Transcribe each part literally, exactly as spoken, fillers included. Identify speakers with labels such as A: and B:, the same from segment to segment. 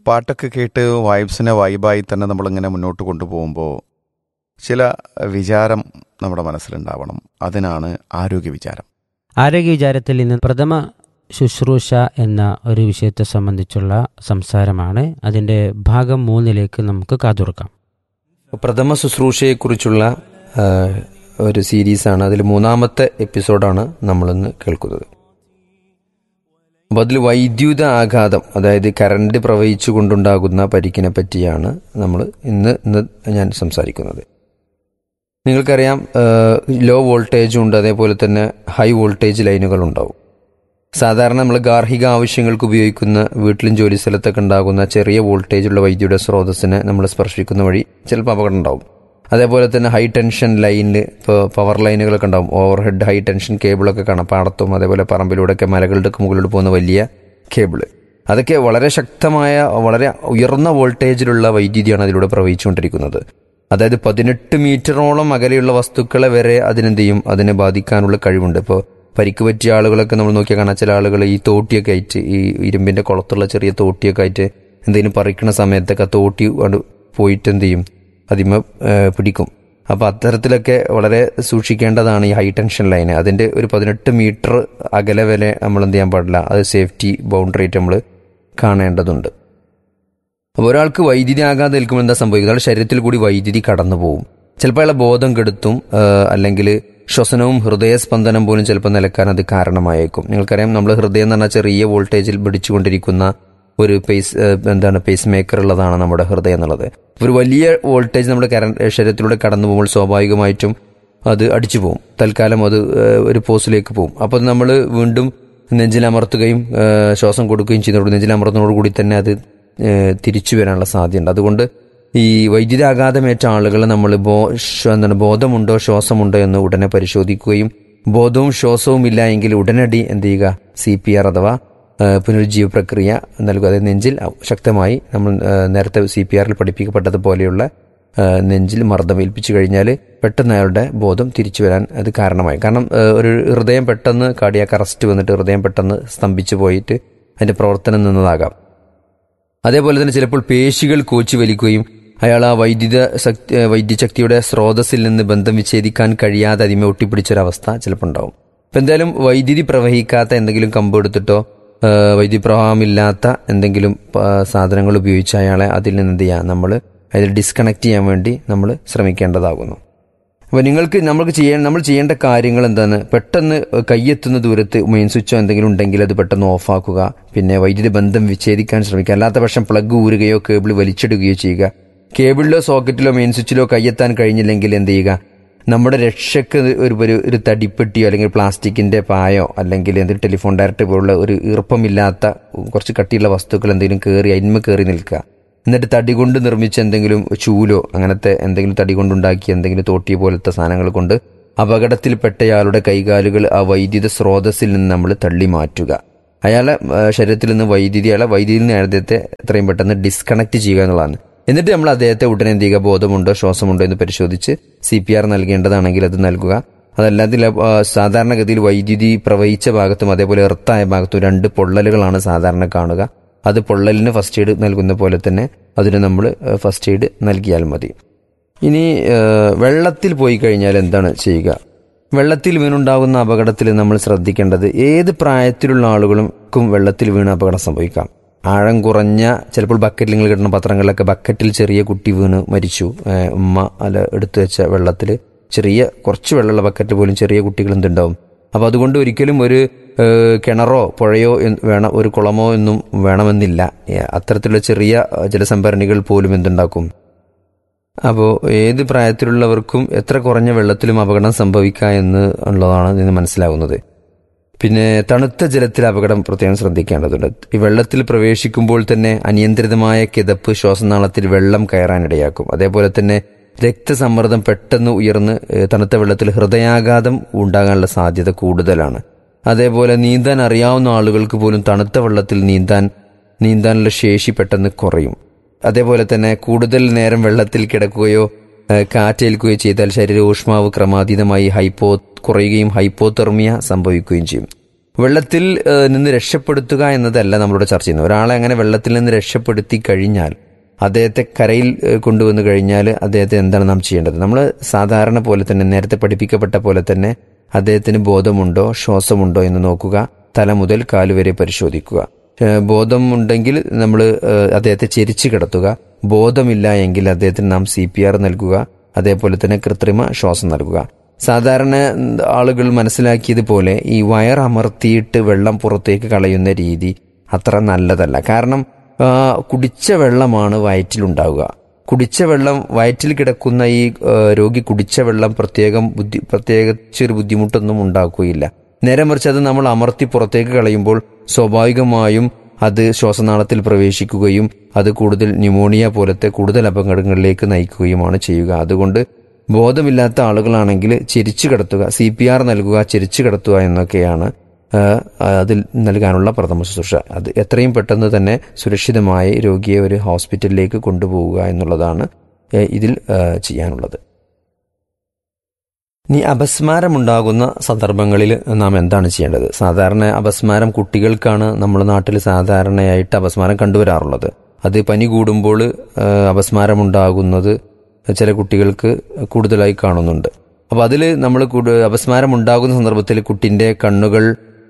A: പാട്ടൊക്കെ കേട്ട് വൈബ്സിനെ വൈബായി തന്നെ നമ്മളിങ്ങനെ മുന്നോട്ട് കൊണ്ടുപോകുമ്പോൾ ചില വിചാരം നമ്മുടെ മനസ്സിലുണ്ടാവണം. അതിനാണ് ആരോഗ്യ വിചാരം.
B: ആരോഗ്യ വിചാരത്തിൽ ഇന്ന് പ്രഥമ ശുശ്രൂഷ എന്ന ഒരു വിഷയത്തെ സംബന്ധിച്ചുള്ള സംസാരമാണ്. അതിൻ്റെ ഭാഗം മൂന്നിലേക്ക് നമുക്ക് കാതുറക്കാം.
C: പ്രഥമ ശുശ്രൂഷയെക്കുറിച്ചുള്ള ഒരു സീരീസാണ്. അതിൽ മൂന്നാമത്തെ എപ്പിസോഡാണ് നമ്മളിന്ന് കേൾക്കുന്നത്. അപ്പോൾ അതിൽ വൈദ്യുത ആഘാതം, അതായത് കറണ്ട് പ്രവഹിച്ചു കൊണ്ടുണ്ടാകുന്ന പരിക്കിനെ പറ്റിയാണ് നമ്മൾ ഇന്ന് ഇന്ന് ഞാൻ സംസാരിക്കുന്നത്. നിങ്ങൾക്കറിയാം, ലോ വോൾട്ടേജും ഉണ്ട്, അതേപോലെ തന്നെ ഹൈ വോൾട്ടേജ് ലൈനുകളുണ്ടാവും. സാധാരണ നമ്മൾ ഗാർഹിക ആവശ്യങ്ങൾക്ക് ഉപയോഗിക്കുന്ന വീട്ടിലും ജോലി സ്ഥലത്തൊക്കെ ഉണ്ടാകുന്ന ചെറിയ വോൾട്ടേജുള്ള വൈദ്യുത സ്രോതസ്സിനെ നമ്മൾ സ്പർശിക്കുന്ന വഴി ചിലപ്പോൾ അപകടം ഉണ്ടാവും. അതേപോലെ തന്നെ ഹൈ ടെൻഷൻ ലൈനിൽ ഇപ്പോൾ പവർ ലൈനുകളൊക്കെ ഉണ്ടാവും. ഓവർ ഹെഡ് ഹൈ ടെൻഷൻ കേബിളൊക്കെ കാണാം പാടത്തും അതേപോലെ പറമ്പിലൂടെയൊക്കെ മലകളുടെ മുകളിലൂടെ പോകുന്ന വലിയ കേബിള്. അതൊക്കെ വളരെ ശക്തമായ വളരെ ഉയർന്ന വോൾട്ടേജിലുള്ള വൈദ്യുതിയാണ് അതിലൂടെ പ്രവഹിച്ചുകൊണ്ടിരിക്കുന്നത്. അതായത് പതിനെട്ട് മീറ്ററോളം അകലെയുള്ള വസ്തുക്കളെ വരെ അതിനെന്ത് ചെയ്യും, അതിനെ ബാധിക്കാനുള്ള കഴിവുണ്ട്. ഇപ്പോൾ പരിക്ക് പറ്റിയ ആളുകളൊക്കെ നമ്മൾ നോക്കിയാൽ കാണാൻ ചില ആളുകൾ ഈ തോട്ടിയൊക്കെ ആയിട്ട്, ഈ ഇരുമ്പിന്റെ കുളത്തുള്ള ചെറിയ തോട്ടിയൊക്കെ ആയിട്ട് എന്തെങ്കിലും പറിക്കുന്ന സമയത്തൊക്കെ തോട്ടി പോയിട്ട് എന്ത് ചെയ്യും, അതിമ പിടിക്കും. അപ്പോൾ അത്തരത്തിലൊക്കെ വളരെ സൂക്ഷിക്കേണ്ടതാണ് ഈ ഹൈ ടെൻഷൻ ലൈന്. അതിൻ്റെ ഒരു പതിനെട്ട് മീറ്റർ അകലെ വരെ നമ്മൾ എന്ത് ചെയ്യാൻ പാടില്ല, അത് സേഫ്റ്റി ബൗണ്ടറി ആയിട്ട് നമ്മൾ കാണേണ്ടതുണ്ട്. അപ്പോൾ ഒരാൾക്ക് വൈദ്യുതി ആഘാതം ഏൽക്കുമ്പോൾ എന്താ സംഭവിക്കുന്നത്, അയാളുടെ ശരീരത്തിൽ കൂടി വൈദ്യുതി കടന്നു പോകും. ചിലപ്പോൾ അയാളെ ബോധം കെടുത്തും, അല്ലെങ്കിൽ ശ്വസനവും ഹൃദയസ്പന്ദനം പോലും ചിലപ്പോൾ നിലക്കാൻ അത് കാരണമായേക്കും. നിങ്ങൾക്കറിയാം, നമ്മൾ ഹൃദയം എന്ന് പറഞ്ഞാൽ ചെറിയ വോൾട്ടേജിൽ പിടിച്ചുകൊണ്ടിരിക്കുന്ന ഒരു പേസ് എന്താണ് പേസ് മേക്കർ ഉള്ളതാണ് നമ്മുടെ ഹൃദയം എന്നുള്ളത്. ഒരു വലിയ വോൾട്ടേജ് നമ്മുടെ കറണ്ട് ശരീരത്തിലൂടെ കടന്നു പോകുമ്പോൾ സ്വാഭാവികമായിട്ടും അത് അടിച്ചു പോകും. തൽക്കാലം അത് ഒരു പോസ്റ്റിലേക്ക് പോകും. അപ്പോൾ നമ്മൾ വീണ്ടും നെഞ്ചിലമർത്തുകയും ശ്വാസം കൊടുക്കുകയും ചെയ്യുന്നതോട് നെഞ്ചിലമർത്തുന്നതോടുകൂടി തന്നെ അത് തിരിച്ചു വരാനുള്ള സാധ്യതയുണ്ട്. അതുകൊണ്ട് ഈ വൈദ്യുതാഘാതമേറ്റ ആളുകളെ നമ്മൾ ബോ എന്താണ് ബോധമുണ്ടോ ശ്വാസമുണ്ടോ എന്ന് ഉടനെ പരിശോധിക്കുകയും, ബോധവും ശ്വാസവും ഇല്ല എങ്കിൽ ഉടനടി എന്ത് ചെയ്യുക, സി പി ആർ അഥവാ പുനരുജ്ജീവ പ്രക്രിയ നൽകുക. അതായത് നെഞ്ചിൽ ശക്തമായി നമ്മൾ നേരത്തെ സി പി ആറിൽ പഠിപ്പിക്കപ്പെട്ടതുപോലെയുള്ള നെഞ്ചിൽ മർദ്ദം ഏൽപ്പിച്ചു കഴിഞ്ഞാൽ പെട്ടെന്ന് അയാളുടെ ബോധം തിരിച്ചു വരാൻ അത് കാരണമായി. കാരണം ഒരു ഹൃദയം പെട്ടെന്ന് കാർഡിയാക് അറസ്റ്റ് വന്നിട്ട് ഹൃദയം പെട്ടെന്ന് സ്തംഭിച്ചു പോയിട്ട് അതിൻ്റെ പ്രവർത്തനം നിന്നതാകാം. അതേപോലെ തന്നെ ചിലപ്പോൾ പേശികൾ കോച്ചി വലിക്കുകയും അയാൾ ആ വൈദ്യുത ശക്തി വൈദ്യുശക്തിയുടെ സ്രോതസ്സിൽ നിന്ന് ബന്ധം വിച്ഛേദിക്കാൻ കഴിയാതെ അതിമേ ഒട്ടിപ്പിടിച്ചൊരവസ്ഥ ചിലപ്പോൾ ഉണ്ടാവും. അപ്പം എന്തായാലും വൈദ്യുതി പ്രവഹിക്കാത്ത എന്തെങ്കിലും കമ്പ് എടുത്തിട്ടോ വൈദ്യുതി പ്രവാഹമില്ലാത്ത എന്തെങ്കിലും സാധനങ്ങൾ ഉപയോഗിച്ച് അയാളെ അതിൽ നിന്ന് എന്ത് ചെയ്യുക, നമ്മൾ അതിൽ ഡിസ്കണക്ട് ചെയ്യാൻ വേണ്ടി നമ്മൾ ശ്രമിക്കേണ്ടതാകുന്നു. അപ്പോൾ നിങ്ങൾക്ക് നമ്മൾക്ക് ചെയ്യാൻ നമ്മൾ ചെയ്യേണ്ട കാര്യങ്ങൾ എന്താണ്, പെട്ടെന്ന് കയ്യെത്തുന്ന ദൂരത്ത് മെയിൻ സ്വിച്ചോ എന്തെങ്കിലും ഉണ്ടെങ്കിൽ അത് പെട്ടെന്ന് ഓഫാക്കുക. പിന്നെ വൈദ്യുതി ബന്ധം വിച്ഛേദിക്കാൻ ശ്രമിക്കുക. അല്ലാത്ത പക്ഷം പ്ലഗ് ഊരുകയോ കേബിൾ വലിച്ചിടുകയോ ചെയ്യുക. കേബിളിലോ സോക്കറ്റിലോ മെയിൻ സ്വിച്ചിലോ കയ്യെത്താൻ കഴിഞ്ഞില്ലെങ്കിൽ എന്ത് ചെയ്യുക, നമ്മുടെ രക്ഷയ്ക്ക് ഒരു ഒരു തടിപ്പെട്ടിയോ അല്ലെങ്കിൽ പ്ലാസ്റ്റിക്കിന്റെ പായോ അല്ലെങ്കിൽ എന്തെങ്കിലും ടെലിഫോൺ ഡയറക്റ്റ് പോലുള്ള ഒരു ഈർപ്പമില്ലാത്ത കുറച്ച് കട്ടിയുള്ള വസ്തുക്കൾ എന്തെങ്കിലും കയറി അതിന്മ കയറി നിൽക്കുക. എന്നിട്ട് തടി കൊണ്ട് നിർമ്മിച്ച എന്തെങ്കിലും ചൂലോ അങ്ങനത്തെ എന്തെങ്കിലും തടി കൊണ്ടുണ്ടാക്കി എന്തെങ്കിലും തോട്ടി പോലത്തെ സാധനങ്ങൾ കൊണ്ട് അപകടത്തിൽപ്പെട്ടയാളുടെ കൈകാലുകൾ ആ വൈദ്യുത സ്രോതസ്സിൽ നിന്ന് നമ്മൾ തള്ളി മാറ്റുക. അയാളെ ശരീരത്തിൽ നിന്ന് വൈദ്യുതി അയാളെ വൈദ്യുതിയിൽ നിന്ന് അദ്ദേഹത്തെ എത്രയും പെട്ടെന്ന് ഡിസ്കണക്ട് ചെയ്യുക എന്നുള്ളതാണ്. എന്നിട്ട് നമ്മൾ അദ്ദേഹത്തെ ഉടനെ എന്ത് ചെയ്യുക, ബോധമുണ്ടോ ശ്വാസമുണ്ടോ എന്ന് പരിശോധിച്ച് സി പി ആർ നൽകേണ്ടതാണെങ്കിൽ അത് നൽകുക. അതല്ലാതെ സാധാരണഗതിയിൽ വൈദ്യുതി പ്രവഹിച്ച ഭാഗത്തും അതേപോലെ എർത്തായ ഭാഗത്തും രണ്ട് പൊള്ളലുകളാണ് സാധാരണ കാണുക. അത് പൊള്ളലിന് ഫസ്റ്റ് എയ്ഡ് നൽകുന്ന പോലെ തന്നെ അതിന് നമ്മൾ ഫസ്റ്റ് എയ്ഡ് നൽകിയാൽ മതി. ഇനി വെള്ളത്തിൽ പോയി കഴിഞ്ഞാൽ എന്താണ് ചെയ്യുക? വെള്ളത്തിൽ വീണുണ്ടാകുന്ന അപകടത്തിൽ നമ്മൾ ശ്രദ്ധിക്കേണ്ടത്, ഏത് പ്രായത്തിലുള്ള ആളുകൾക്കും വെള്ളത്തിൽ വീണ് അപകടം സംഭവിക്കാം. ആഴം കുറഞ്ഞ ചിലപ്പോൾ ബക്കറ്റിൽ നിങ്ങൾ കിട്ടുന്ന പത്രങ്ങളിലൊക്കെ ബക്കറ്റിൽ ചെറിയ കുട്ടി വീണ് മരിച്ചു, ഉമ്മ അല്ല എടുത്തു വെച്ച വെള്ളത്തിൽ ചെറിയ കുറച്ച് വെള്ളമുള്ള ബക്കറ്റ് പോലും ചെറിയ കുട്ടികൾ എന്തുണ്ടാവും. അപ്പോൾ അതുകൊണ്ട് ഒരിക്കലും ഒരു കിണറോ പുഴയോ വേണം, ഒരു കുളമോ ഒന്നും വേണമെന്നില്ല. അത്തരത്തിലുള്ള ചെറിയ ജലസംഭരണികൾ പോലും എന്തുണ്ടാക്കും. അപ്പോൾ ഏത് പ്രായത്തിലുള്ളവർക്കും എത്ര കുറഞ്ഞ വെള്ളത്തിലും അപകടം സംഭവിക്കുക എന്ന് ഉള്ളതാണ് ഇതിന് മനസ്സിലാവുന്നത്. പിന്നെ തണുത്ത ജലത്തിൽ അപകടം പ്രത്യേകം ശ്രദ്ധിക്കേണ്ടതുണ്ട്. ഈ വെള്ളത്തിൽ പ്രവേശിക്കുമ്പോൾ തന്നെ അനിയന്ത്രിതമായ കിതപ്പ് ശ്വാസനാളത്തിൽ വെള്ളം കയറാനിടയാക്കും. അതേപോലെ തന്നെ രക്തസമ്മർദ്ദം പെട്ടെന്ന് ഉയർന്ന് തണുത്ത വെള്ളത്തിൽ ഹൃദയാഘാതം ഉണ്ടാകാനുള്ള സാധ്യത കൂടുതലാണ്. അതേപോലെ നീന്താൻ അറിയാവുന്ന ആളുകൾക്ക് പോലും തണുത്ത വെള്ളത്തിൽ നീന്താൻ നീന്താനുള്ള ശേഷി പെട്ടെന്ന് കുറയും. അതേപോലെ തന്നെ കൂടുതൽ നേരം വെള്ളത്തിൽ കിടക്കുകയോ കാറ്റേൽക്കുകയോ ചെയ്താൽ ശരീര ഊഷ്മാവ് ക്രമാതീതമായി ഹൈപ്പോ കുറയുകയും ഹൈപ്പോതെർമിയ സംഭവിക്കുകയും ചെയ്യും. വെള്ളത്തിൽ നിന്ന് രക്ഷപ്പെടുത്തുക എന്നതല്ല നമ്മളിവിടെ ചർച്ച ചെയ്യുന്നത്. ഒരാളെ അങ്ങനെ വെള്ളത്തിൽ നിന്ന് രക്ഷപ്പെടുത്തി കഴിഞ്ഞാൽ, അദ്ദേഹത്തെ കരയിൽ കൊണ്ടുവന്നു കഴിഞ്ഞാൽ അദ്ദേഹത്തെ എന്താണ് നാം ചെയ്യേണ്ടത്? നമ്മൾ സാധാരണ പോലെ തന്നെ, നേരത്തെ പഠിപ്പിക്കപ്പെട്ട പോലെ തന്നെ അദ്ദേഹത്തിന് ബോധമുണ്ടോ ശ്വാസമുണ്ടോ എന്ന് നോക്കുക. തല മുതൽ കാലുവരെ പരിശോധിക്കുക. ബോധമുണ്ടെങ്കിൽ നമ്മൾ അദ്ദേഹത്തെ ചെരിച്ചു കിടത്തുക. ബോധമില്ല എങ്കിൽ അദ്ദേഹത്തിന് നാം സി പി ആർ നൽകുക. അതേപോലെ തന്നെ കൃത്രിമ ശ്വാസം നൽകുക. സാധാരണ ആളുകൾ മനസ്സിലാക്കിയതുപോലെ ഈ വയർ അമർത്തിയിട്ട് വെള്ളം പുറത്തേക്ക് കളയുന്ന രീതി അത്ര നല്ലതല്ല. കാരണം കുടിച്ച വെള്ളമാണ് വയറ്റിലുണ്ടാവുക. കുടിച്ച വെള്ളം വയറ്റിൽ കിടക്കുന്ന ഈ രോഗി കുടിച്ച വെള്ളം പ്രത്യേകം ബുദ്ധി പ്രത്യേകിച്ചൊരു ബുദ്ധിമുട്ടൊന്നും ഉണ്ടാക്കുകയില്ല. നേരെ മറിച്ച് അത് നമ്മൾ അമർത്തി പുറത്തേക്ക് കളയുമ്പോൾ സ്വാഭാവികമായും അത് ശ്വാസനാളത്തിൽ പ്രവേശിക്കുകയും അത് കൂടുതൽ ന്യൂമോണിയ പോലത്തെ കൂടുതൽ അപകടങ്ങളിലേക്ക് നയിക്കുകയുമാണ് ചെയ്യുക. അതുകൊണ്ട് ബോധമില്ലാത്ത ആളുകളാണെങ്കിൽ ചിരിച്ചു കിടത്തുക, സി പി ആർ നൽകുക, ചിരിച്ചു കിടത്തുക എന്നൊക്കെയാണ് അതിൽ നൽകാനുള്ള പ്രഥമ ശുശ്രൂഷ. അത് എത്രയും പെട്ടെന്ന് തന്നെ സുരക്ഷിതമായി രോഗിയെ ഒരു ഹോസ്പിറ്റലിലേക്ക് കൊണ്ടുപോവുക എന്നുള്ളതാണ് ഇതിൽ ചെയ്യാനുള്ളത്. ഇനി അപസ്മാരമുണ്ടാകുന്ന സന്ദർഭങ്ങളിൽ നാം എന്താണ് ചെയ്യേണ്ടത്? സാധാരണ അപസ്മാരം കുട്ടികൾക്കാണ് നമ്മുടെ നാട്ടിൽ സാധാരണയായിട്ട് അപസ്മാരം കണ്ടുവരാറുള്ളത്. അത് പനി കൂടുമ്പോൾ അപസ്മാരമുണ്ടാകുന്നത് ചില കുട്ടികൾക്ക് കൂടുതലായി കാണുന്നുണ്ട്. അപ്പോൾ അതിൽ നമ്മൾ അപസ്മാരം ഉണ്ടാകുന്ന സന്ദർഭത്തിൽ കുട്ടിൻ്റെ കണ്ണുകൾ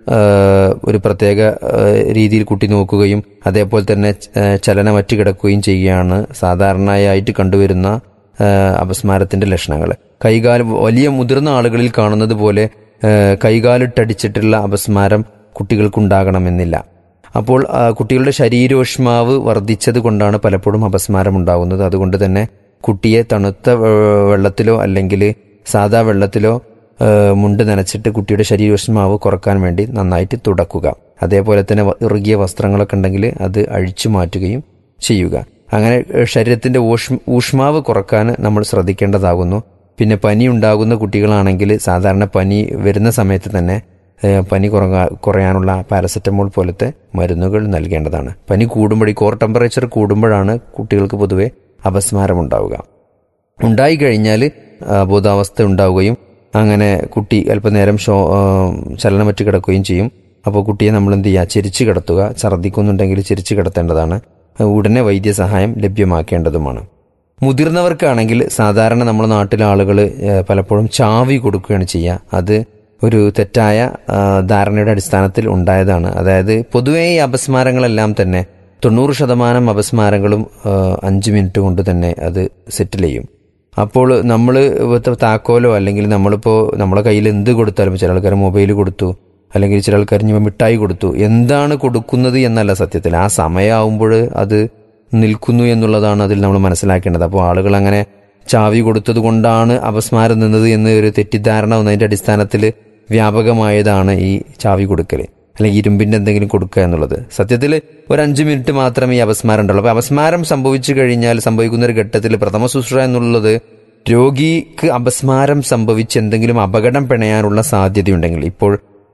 C: ഒരു പ്രത്യേക രീതിയിൽ കുട്ടി നോക്കുകയും അതേപോലെ തന്നെ ചലനമറ്റ് കിടക്കുകയും ചെയ്യുകയാണ് സാധാരണയായിട്ട് കണ്ടുവരുന്ന അപസ്മാരത്തിന്റെ ലക്ഷണങ്ങൾ. കൈകാൽ വലിയ മുതിർന്ന ആളുകളിൽ കാണുന്നത് പോലെ കൈകാലിട്ടടിച്ചിട്ടുള്ള അപസ്മാരം കുട്ടികൾക്കുണ്ടാകണമെന്നില്ല. അപ്പോൾ കുട്ടികളുടെ ശരീരോഷ്മാവ് വർദ്ധിച്ചത് കൊണ്ടാണ് പലപ്പോഴും അപസ്മാരം ഉണ്ടാകുന്നത്. അതുകൊണ്ട് തന്നെ കുട്ടിയെ തണുത്ത വെള്ളത്തിലോ അല്ലെങ്കിൽ സാധാ വെള്ളത്തിലോ മുണ്ട് നനച്ചിട്ട് കുട്ടിയുടെ ശരീരോഷ്മാവ് കുറക്കാൻ വേണ്ടി നന്നായിട്ട് തുടക്കുക. അതേപോലെ തന്നെ ഇറുകിയ വസ്ത്രങ്ങളൊക്കെ ഉണ്ടെങ്കിൽ അത് അഴിച്ചു മാറ്റുകയും ചെയ്യുക. അങ്ങനെ ശരീരത്തിന്റെ ഊഷ്മാവ് കുറക്കാൻ നമ്മൾ ശ്രദ്ധിക്കേണ്ടതാകുന്നു. പിന്നെ പനി ഉണ്ടാകുന്ന കുട്ടികളാണെങ്കിൽ സാധാരണ പനി വരുന്ന സമയത്ത് തന്നെ പനി കുറയാ കുറയാനുള്ള പാരസെറ്റമോൾ പോലത്തെ മരുന്നുകൾ നൽകേണ്ടതാണ്. പനി കൂടുമ്പോൾ, ഈ കോർ ടെമ്പറേച്ചർ കൂടുമ്പോഴാണ് കുട്ടികൾക്ക് പൊതുവെ അപസ്മാരം ഉണ്ടാവുക. ഉണ്ടായി കഴിഞ്ഞാൽ ബോധാവസ്ഥ ഉണ്ടാവുകയും അങ്ങനെ കുട്ടി അല്പനേരം ഷോ ചലനമറ്റ് കിടക്കുകയും ചെയ്യും. അപ്പോൾ കുട്ടിയെ നമ്മൾ എന്ത് ചെയ്യുക? ചിരിച്ചു കിടത്തുക. ഛർദ്ദിക്കുന്നുണ്ടെങ്കിൽ ചിരിച്ചു കിടത്തേണ്ടതാണ്. ഉടനെ വൈദ്യസഹായം ലഭ്യമാക്കേണ്ടതുമാണ്. മുതിർന്നവർക്കാണെങ്കിൽ സാധാരണ നമ്മുടെ നാട്ടിലെ ആളുകൾ പലപ്പോഴും ചാവി കൊടുക്കുകയാണ് ചെയ്യുക. അത് ഒരു തെറ്റായ ധാരണയുടെ അടിസ്ഥാനത്തിൽ ഉണ്ടായതാണ്. അതായത് പൊതുവേ ഈ അപസ്മാരങ്ങളെല്ലാം തന്നെ തൊണ്ണൂറ് ശതമാനം അപസ്മാരങ്ങളും അഞ്ച് മിനിറ്റ് കൊണ്ട് തന്നെ അത് സെറ്റിൽ ചെയ്യും. അപ്പോൾ നമ്മൾ താക്കോലോ അല്ലെങ്കിൽ നമ്മളിപ്പോൾ നമ്മളെ കയ്യിൽ എന്ത് കൊടുത്താലും, ചില ആൾക്കാർ മൊബൈൽ കൊടുത്തു, അല്ലെങ്കിൽ ചില ആൾക്കാർ ഇനി മിഠായി കൊടുത്തു, എന്താണ് കൊടുക്കുന്നത് എന്നല്ല സത്യത്തിൽ, ആ സമയമാകുമ്പോൾ അത് നിൽക്കുന്നു എന്നുള്ളതാണ് അതിൽ നമ്മൾ മനസ്സിലാക്കേണ്ടത്. അപ്പോൾ ആളുകൾ അങ്ങനെ ചാവി കൊടുത്തത് കൊണ്ടാണ് അപസ്മാരം നിന്നത് എന്ന് ഒരു തെറ്റിദ്ധാരണ വന്നതിൻ്റെ അടിസ്ഥാനത്തിൽ വ്യാപകമായതാണ് ഈ ചാവി കൊടുക്കൽ അല്ലെങ്കിൽ ഇരുമ്പിൻ്റെ എന്തെങ്കിലും കൊടുക്കുക എന്നുള്ളത്. സത്യത്തിൽ ഒരു അഞ്ച് മിനിറ്റ് മാത്രമേ ഈ അപസ്മാരം ഉണ്ടാവുള്ളൂ. അപ്പോൾ അപസ്മാരം സംഭവിച്ചു കഴിഞ്ഞാൽ സംഭവിക്കുന്ന ഒരു ഘട്ടത്തിൽ പ്രഥമ ശുശ്രൂഷ എന്നുള്ളത് രോഗിക്ക് അപസ്മാരം സംഭവിച്ച് എന്തെങ്കിലും അപകടം പിണയാനുള്ള സാധ്യതയുണ്ടെങ്കിൽ, ഇപ്പോൾ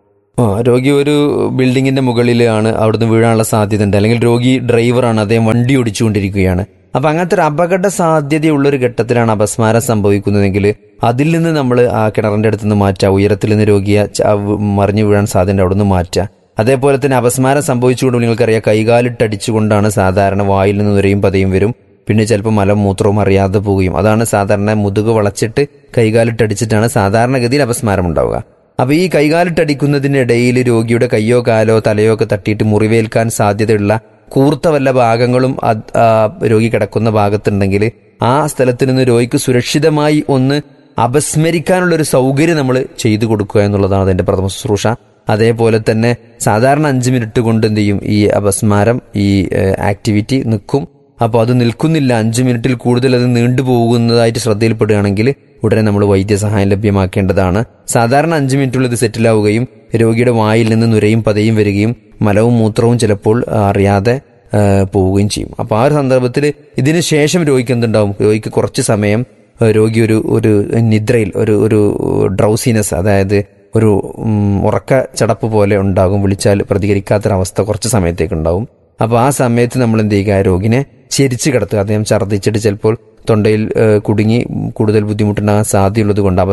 C: രോഗി ഒരു ബിൽഡിങ്ങിന്റെ മുകളിലാണ്, അവിടുന്ന് വീഴാനുള്ള സാധ്യത ഉണ്ട്, അല്ലെങ്കിൽ രോഗി ഡ്രൈവറാണ്, അദ്ദേഹം വണ്ടി ഓടിച്ചുകൊണ്ടിരിക്കുകയാണ്. അപ്പൊ അങ്ങനത്തെ ഒരു അപകട സാധ്യതയുള്ളൊരു ഘട്ടത്തിലാണ് അപസ്മാരം സംഭവിക്കുന്നതെങ്കിൽ അതിൽ നിന്ന് നമ്മൾ ആ കിണറിന്റെ അടുത്ത് നിന്ന് മാറ്റുക, ഉയരത്തിൽ നിന്ന് രോഗിയെ മറിഞ്ഞു വീഴാൻ സാധ്യത അവിടെ നിന്ന് മാറ്റുക. അതേപോലെ തന്നെ അപസ്മാരം സംഭവിച്ചുകൊണ്ട് നിങ്ങൾക്കറിയാം കൈകാലിട്ടടിച്ചുകൊണ്ടാണ് സാധാരണ വായിൽ നിന്ന് നുരയും പതയും വരും. പിന്നെ ചിലപ്പോൾ മലം മൂത്രവും അറിയാതെ പോവുകയും, അതാണ് സാധാരണ മുതുക് വളച്ചിട്ട് കൈകാലിട്ടടിച്ചിട്ടാണ് സാധാരണഗതിയിൽ അപസ്മാരം ഉണ്ടാവുക. അപ്പൊ ഈ കൈകാലിട്ടടിക്കുന്നതിനിടയിൽ രോഗിയുടെ കയ്യോ കാലോ തലയോ ഒക്കെ തട്ടിയിട്ട് മുറിവേൽക്കാൻ സാധ്യതയുള്ള കൂർത്ത വല്ല ഭാഗങ്ങളും രോഗി കിടക്കുന്ന ഭാഗത്തുണ്ടെങ്കിൽ ആ സ്ഥലത്ത് നിന്ന് രോഗിക്ക് സുരക്ഷിതമായി ഒന്ന് അപസ്മരിക്കാനുള്ളൊരു സൗകര്യം നമ്മൾ ചെയ്തു കൊടുക്കുക എന്നുള്ളതാണ് അതിന്റെ പ്രഥമ ശുശ്രൂഷ. അതേപോലെ തന്നെ സാധാരണ അഞ്ച് മിനിറ്റ് കൊണ്ട് എന്ത് ചെയ്യും, ഈ അപസ്മാരം ഈ ആക്ടിവിറ്റി നിൽക്കും. അപ്പോൾ അത് നിൽക്കുന്നില്ല, അഞ്ച് മിനിറ്റിൽ കൂടുതൽ അത് നീണ്ടുപോകുന്നതായിട്ട് ശ്രദ്ധയിൽപ്പെടുകയാണെങ്കിൽ ഉടനെ നമ്മൾ വൈദ്യസഹായം ലഭ്യമാക്കേണ്ടതാണ്. സാധാരണ അഞ്ച് മിനിറ്റുള്ളിൽ ഇത് സെറ്റിലാവുകയും രോഗിയുടെ വായിൽ നിന്ന് നുരയും പതയും വരികയും മലവും മൂത്രവും ചിലപ്പോൾ അറിയാതെ പോവുകയും ചെയ്യും. അപ്പോൾ ആ ഒരു സന്ദർഭത്തിൽ ഇതിന് ശേഷം രോഗിക്ക് എന്തുണ്ടാവും, രോഗിക്ക് കുറച്ച് സമയം രോഗി ഒരു ഒരു നിദ്രയിൽ ഒരു ഒരു ഡ്രൗസിനെസ്, അതായത് ഒരു ഉറക്ക ചടപ്പ് പോലെ ഉണ്ടാകും. വിളിച്ചാൽ പ്രതികരിക്കാത്തൊരവസ്ഥ കുറച്ച് സമയത്തേക്ക് ഉണ്ടാവും. അപ്പോൾ ആ സമയത്ത് നമ്മൾ എന്ത് ചെയ്യുക, രോഗിനെ ചെരിച്ച് കിടത്തുക. അദ്ദേഹം ഛർദ്ദിച്ചിട്ട് ചിലപ്പോൾ തൊണ്ടയിൽ കുടുങ്ങി കൂടുതൽ ബുദ്ധിമുട്ടുണ്ടാകാൻ സാധ്യതയുള്ളത് കൊണ്ട് അപസ്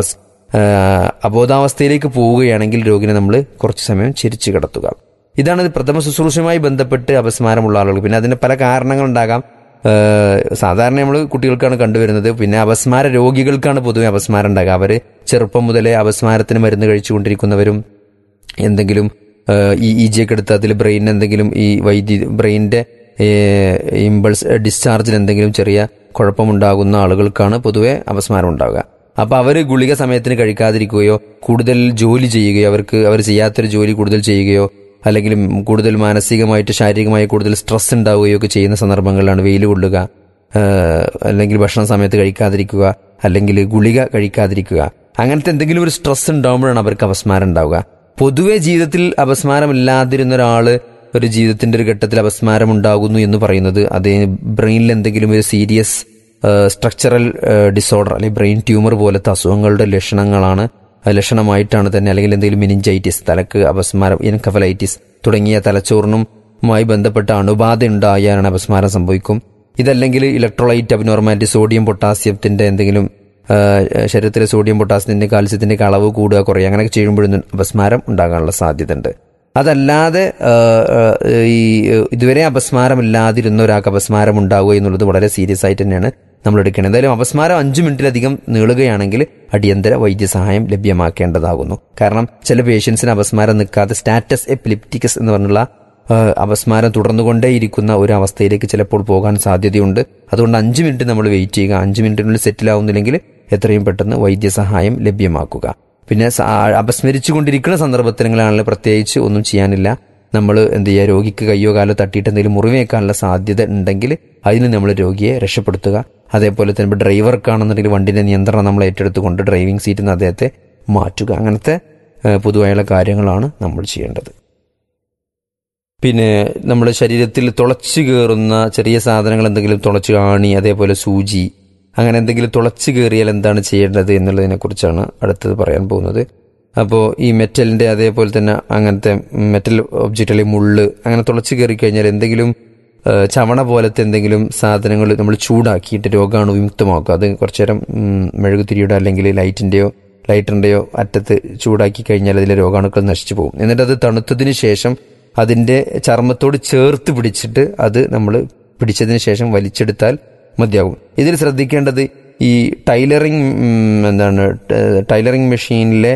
C: അബോധാവസ്ഥയിലേക്ക് പോവുകയാണെങ്കിൽ രോഗിനെ നമ്മൾ കുറച്ച് സമയം ചിരിച്ചു കിടത്തുക. ഇതാണ് പ്രഥമ ശുശ്രൂഷയുമായി ബന്ധപ്പെട്ട് അപസ്മാരമുള്ള ആളുകൾ. പിന്നെ അതിന് പല കാരണങ്ങളുണ്ടാകാം. സാധാരണ നമ്മൾ കുട്ടികൾക്കാണ് കണ്ടുവരുന്നത്. പിന്നെ അപസ്മാര രോഗികൾക്കാണ് പൊതുവെ അപസ്മാരം ഉണ്ടാകുക. അവർ ചെറുപ്പം മുതലേ അപസ്മാരത്തിന് മരുന്ന് കഴിച്ചുകൊണ്ടിരിക്കുന്നവരും, എന്തെങ്കിലും ഈ ഇ ജി ഒക്കെ എടുത്ത് അതിൽ ബ്രെയിനിന് എന്തെങ്കിലും ഈ വൈദ്യുതി ബ്രെയിനിന്റെ ഇമ്പൾസ് ഡിസ്ചാർജിൽ എന്തെങ്കിലും ചെറിയ കുഴപ്പമുണ്ടാകുന്ന ആളുകൾക്കാണ് പൊതുവെ അപസ്മാരം ഉണ്ടാവുക. അപ്പൊ അവർ ഗുളിക സമയത്തിന് കഴിക്കാതിരിക്കുകയോ കൂടുതൽ ജോലി ചെയ്യുകയോ അവർക്ക് അവർ ചെയ്യാത്തൊരു ജോലി കൂടുതൽ ചെയ്യുകയോ അല്ലെങ്കിൽ കൂടുതൽ മാനസികമായിട്ട് ശാരീരികമായി കൂടുതൽ സ്ട്രെസ് ഉണ്ടാവുകയോ ഒക്കെ ചെയ്യുന്ന സന്ദർഭങ്ങളിലാണ് വെയിൽ കൊള്ളുക, അല്ലെങ്കിൽ ഭക്ഷണ സമയത്ത് കഴിക്കാതിരിക്കുക, അല്ലെങ്കിൽ ഗുളിക കഴിക്കാതിരിക്കുക. അങ്ങനത്തെ എന്തെങ്കിലും ഒരു സ്ട്രെസ് ഉണ്ടാകുമ്പോഴാണ് അവർക്ക് അപസ്മാരം ഉണ്ടാവുക. പൊതുവെ ജീവിതത്തിൽ അപസ്മാരമില്ലാതിരുന്ന ഒരാള് ഒരു ജീവിതത്തിന്റെ ഒരു ഘട്ടത്തിൽ അപസ്മാരം ഉണ്ടാകുന്നു എന്ന് പറയുന്നത് അത് ബ്രെയിനിൽ എന്തെങ്കിലും ഒരു സീരിയസ് സ്ട്രക്ചറൽ ഡിസോർഡർ അല്ലെങ്കിൽ ബ്രെയിൻ ട്യൂമർ പോലത്തെ അസുഖങ്ങളുടെ ലക്ഷണങ്ങളാണ് ലക്ഷണമായിട്ടാണ് തന്നെ, അല്ലെങ്കിൽ എന്തെങ്കിലും മെനിഞ്ചൈറ്റിസ്, തലക്ക് അപസ്മാരം, എൻകഫലൈറ്റിസ് തുടങ്ങിയ തലച്ചോറിനുമായി ബന്ധപ്പെട്ട അണുബാധ ഉണ്ടായാലാണ് അപസ്മാരം സംഭവിക്കും. ഇതല്ലെങ്കിൽ ഇലക്ട്രോലൈറ്റ് അബ്നോർമാലിറ്റി, സോഡിയം പൊട്ടാസ്യത്തിന്റെ എന്തെങ്കിലും ശരീരത്തിലെ സോഡിയം പൊട്ടാസ്യത്തിന്റെ കാൽസ്യത്തിന്റെ അളവ് കൂടുക കുറയുക അങ്ങനെയൊക്കെ ചെയ്യുമ്പോഴൊന്നും അപസ്മാരം ഉണ്ടാകാനുള്ള സാധ്യത ഉണ്ട്. അതല്ലാതെ ഈ ഇതുവരെ അപസ്മാരമില്ലാതിരുന്ന ഒരാൾക്ക് അപസ്മാരം ഉണ്ടാവുക എന്നുള്ളത് വളരെ സീരിയസ് ആയിട്ട് തന്നെയാണ് നമ്മൾ എടുക്കുന്നത്. എന്തായാലും അപസ്മാരം അഞ്ചു മിനിറ്റിലധികം നീളുകയാണെങ്കിൽ അടിയന്തര വൈദ്യസഹായം ലഭ്യമാക്കേണ്ടതാകുന്നു. കാരണം ചില പേഷ്യൻസിന് അപസ്മാരം നിൽക്കാതെ സ്റ്റാറ്റസ് എപ്പിലിപ്റ്റിക്കസ് എന്ന് പറഞ്ഞുള്ള അപസ്മാരം തുടർന്നുകൊണ്ടേയിരിക്കുന്ന ഒരു അവസ്ഥയിലേക്ക് ചിലപ്പോൾ പോകാൻ സാധ്യതയുണ്ട്. അതുകൊണ്ട് അഞ്ചു മിനിറ്റ് നമ്മൾ വെയിറ്റ് ചെയ്യുക. അഞ്ചു മിനിറ്റിനുള്ളിൽ സെറ്റിൽ ആവുന്നില്ലെങ്കിൽ എത്രയും പെട്ടെന്ന് വൈദ്യസഹായം ലഭ്യമാക്കുക. പിന്നെ അപസ്മരിച്ചു കൊണ്ടിരിക്കുന്ന സന്ദർഭത്തിലാണെങ്കിൽ പ്രത്യേകിച്ച് ഒന്നും ചെയ്യാനില്ല. നമ്മൾ എന്ത് ചെയ്യുക, രോഗിക്ക് കയ്യോ കാലോ തട്ടിയിട്ട് എന്തെങ്കിലും മുറിവേക്കാനുള്ള സാധ്യത ഉണ്ടെങ്കിൽ അതിന് നമ്മൾ രോഗിയെ രക്ഷപ്പെടുത്തുക. അതേപോലെ തന്നെ ഇപ്പോൾ ഡ്രൈവർക്കാണെന്നുണ്ടെങ്കിൽ വണ്ടിന്റെ നിയന്ത്രണം നമ്മൾ ഏറ്റെടുത്തുകൊണ്ട് ഡ്രൈവിംഗ് സീറ്റിൽ നിന്ന് അദ്ദേഹത്തെ മാറ്റുക. അങ്ങനത്തെ പൊതുവായുള്ള കാര്യങ്ങളാണ് നമ്മൾ ചെയ്യേണ്ടത്. പിന്നെ നമ്മുടെ ശരീരത്തിൽ തുളച്ചു കയറുന്ന ചെറിയ സാധനങ്ങൾ എന്തെങ്കിലും തുളച്ചു ആണി, അതേപോലെ സൂചി, അങ്ങനെ എന്തെങ്കിലും തുളച്ചു കയറിയാൽ എന്താണ് ചെയ്യേണ്ടത് എന്നുള്ളതിനെ കുറിച്ചാണ് അടുത്തത് പറയാൻ പോകുന്നത്. അപ്പോൾ ഈ മെറ്റലിന്റെ അതേപോലെ തന്നെ അങ്ങനത്തെ മെറ്റൽ ഒബ്ജക്റ്റ് അല്ലെങ്കിൽ മുള്ള് അങ്ങനെ തുളച്ചു കയറി കഴിഞ്ഞാൽ എന്തെങ്കിലും ചവണ പോലത്തെ എന്തെങ്കിലും സാധനങ്ങൾ നമ്മൾ ചൂടാക്കിയിട്ട് രോഗാണു വിമുക്തമാക്കുക. അത് കുറച്ചു നേരം മെഴുകുതിരിയുടെ അല്ലെങ്കിൽ ലൈറ്റിന്റെയോ ലൈറ്ററിന്റെയോ അറ്റത്ത് ചൂടാക്കി കഴിഞ്ഞാൽ അതിലെ രോഗാണുക്കൾ നശിച്ചു പോകും. എന്നിട്ട് അത് തണുത്തതിന് ശേഷം അതിന്റെ ചർമ്മത്തോട് ചേർത്ത് പിടിച്ചിട്ട് അത് നമ്മൾ പിടിച്ചതിന് ശേഷം വലിച്ചെടുത്താൽ മതിയാകും. ഇതിൽ ശ്രദ്ധിക്കേണ്ടത് ഈ ടൈലറിങ് എന്താണ് ടൈലറിങ് മെഷീനിലെ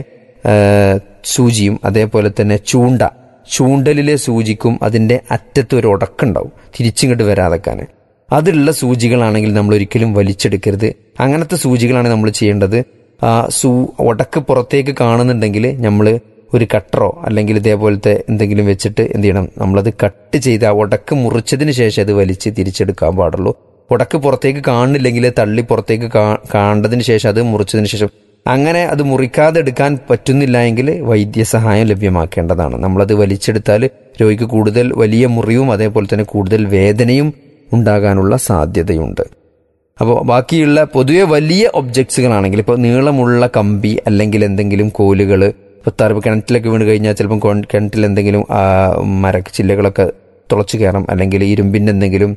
C: സൂചിയും അതേപോലെ തന്നെ ചൂണ്ട ചൂണ്ടലിലെ സൂചിക്കും അതിന്റെ അറ്റത്ത് ഒരു ഉടക്കുണ്ടാവും തിരിച്ചിങ്ങോട്ട് വരാതെക്കാൻ. അതുള്ള സൂചികളാണെങ്കിൽ നമ്മൾ ഒരിക്കലും വലിച്ചെടുക്കരുത്. അങ്ങനത്തെ സൂചികളാണ് നമ്മൾ ചെയ്യേണ്ടത്. ആ സൂ ഉടക്ക് പുറത്തേക്ക് കാണുന്നുണ്ടെങ്കിൽ നമ്മൾ ഒരു കട്ടറോ അല്ലെങ്കിൽ ഇതേപോലത്തെ എന്തെങ്കിലും വെച്ചിട്ട് എന്ത് ചെയ്യണം, നമ്മളത് കട്ട് ചെയ്ത് ആ ഉടക്ക് മുറിച്ചതിന് ശേഷം അത് വലിച്ച് തിരിച്ചെടുക്കാൻ പാടുള്ളൂ. ഉടക്ക് പുറത്തേക്ക് കാണുന്നില്ലെങ്കിൽ തള്ളി പുറത്തേക്ക് കാണേണ്ടതിന് ശേഷം അത് മുറിച്ചതിന് ശേഷം, അങ്ങനെ അത് മുറിക്കാതെ എടുക്കാൻ പറ്റുന്നില്ല എങ്കിൽ വൈദ്യസഹായം ലഭ്യമാക്കേണ്ടതാണ്. നമ്മളത് വലിച്ചെടുത്താൽ രോഗിക്ക് കൂടുതൽ വലിയ മുറിവും അതേപോലെ തന്നെ കൂടുതൽ വേദനയും ഉണ്ടാകാനുള്ള സാധ്യതയുണ്ട്. അപ്പോൾ ബാക്കിയുള്ള പൊതുവെ വലിയ ഒബ്ജക്ട്സുകളാണെങ്കിൽ ഇപ്പോൾ നീളമുള്ള കമ്പി അല്ലെങ്കിൽ എന്തെങ്കിലും കോലുകൾ, ഇപ്പോൾ തറവ് കിണറ്റിലൊക്കെ വീണ് കഴിഞ്ഞാൽ ചിലപ്പം കിണറ്റിൽ എന്തെങ്കിലും മരച്ചില്ലകളൊക്കെ തുളച്ചു കയറാം, അല്ലെങ്കിൽ ഇരുമ്പിൻ്റെ എന്തെങ്കിലും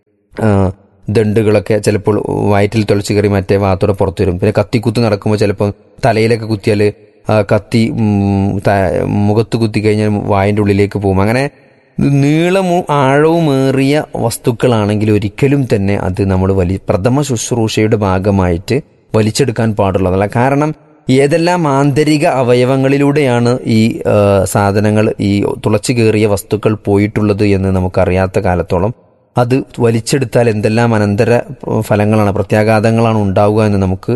C: ദണ്ടുകളൊക്കെ ചിലപ്പോൾ വയറ്റിൽ തുളച്ചു കയറി മറ്റേ ഭാഗത്തോടെ പുറത്തു വരും. പിന്നെ കത്തിക്കുത്ത് നടക്കുമ്പോൾ ചിലപ്പോൾ തലയിലൊക്കെ കുത്തിയാൽ കത്തി മുഖത്ത് കുത്തി കഴിഞ്ഞാൽ വായൻ്റെ ഉള്ളിലേക്ക് പോകും. അങ്ങനെ നീളവും ആഴവുമേറിയ വസ്തുക്കളാണെങ്കിൽ ഒരിക്കലും തന്നെ അത് നമ്മൾ വലിയ പ്രഥമ ശുശ്രൂഷയുടെ ഭാഗമായിട്ട് വലിച്ചെടുക്കാൻ പാടുള്ളതല്ല. കാരണം ഏതെല്ലാം ആന്തരിക അവയവങ്ങളിലൂടെയാണ് ഈ സാധനങ്ങൾ, ഈ തുളച്ചു കയറിയ വസ്തുക്കൾ പോയിട്ടുള്ളത് എന്ന് നമുക്കറിയാത്ത കാലത്തോളം അത് വലിച്ചെടുത്താൽ എന്തെല്ലാം അനന്തര ഫലങ്ങളാണ്, പ്രത്യാഘാതങ്ങളാണ് ഉണ്ടാവുക എന്ന് നമുക്ക്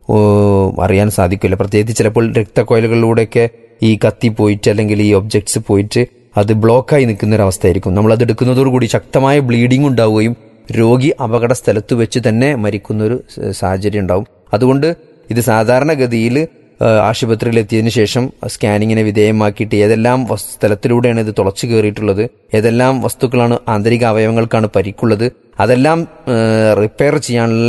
C: അറിയാൻ സാധിക്കില്ല. പ്രത്യേകിച്ച് ചിലപ്പോൾ രക്തക്കൊയലുകളിലൂടെയൊക്കെ ഈ കത്തി പോയിട്ട് അല്ലെങ്കിൽ ഈ ഒബ്ജക്ട്സ് പോയിട്ട് അത് ബ്ലോക്കായി നിൽക്കുന്ന ഒരു അവസ്ഥയായിരിക്കും. നമ്മളത് എടുക്കുന്നതോടുകൂടി ശക്തമായ ബ്ലീഡിംഗ് ഉണ്ടാവുകയും രോഗി അപകട സ്ഥലത്ത് വെച്ച് തന്നെ മരിക്കുന്നൊരു സാഹചര്യം ഉണ്ടാവും. അതുകൊണ്ട് ഇത് സാധാരണഗതിയിൽ ആശുപത്രിയിൽ എത്തിയതിനു ശേഷം സ്കാനിങ്ങിനെ വിധേയമാക്കിയിട്ട് ഏതെല്ലാം സ്ഥലത്തിലൂടെയാണ് ഇത് തുളച്ചു കയറിയിട്ടുള്ളത്, ഏതെല്ലാം വസ്തുക്കളാണ് ആന്തരിക അവയവങ്ങൾക്കാണ് പരിക്കുള്ളത്, അതെല്ലാം റിപ്പയർ ചെയ്യാനുള്ള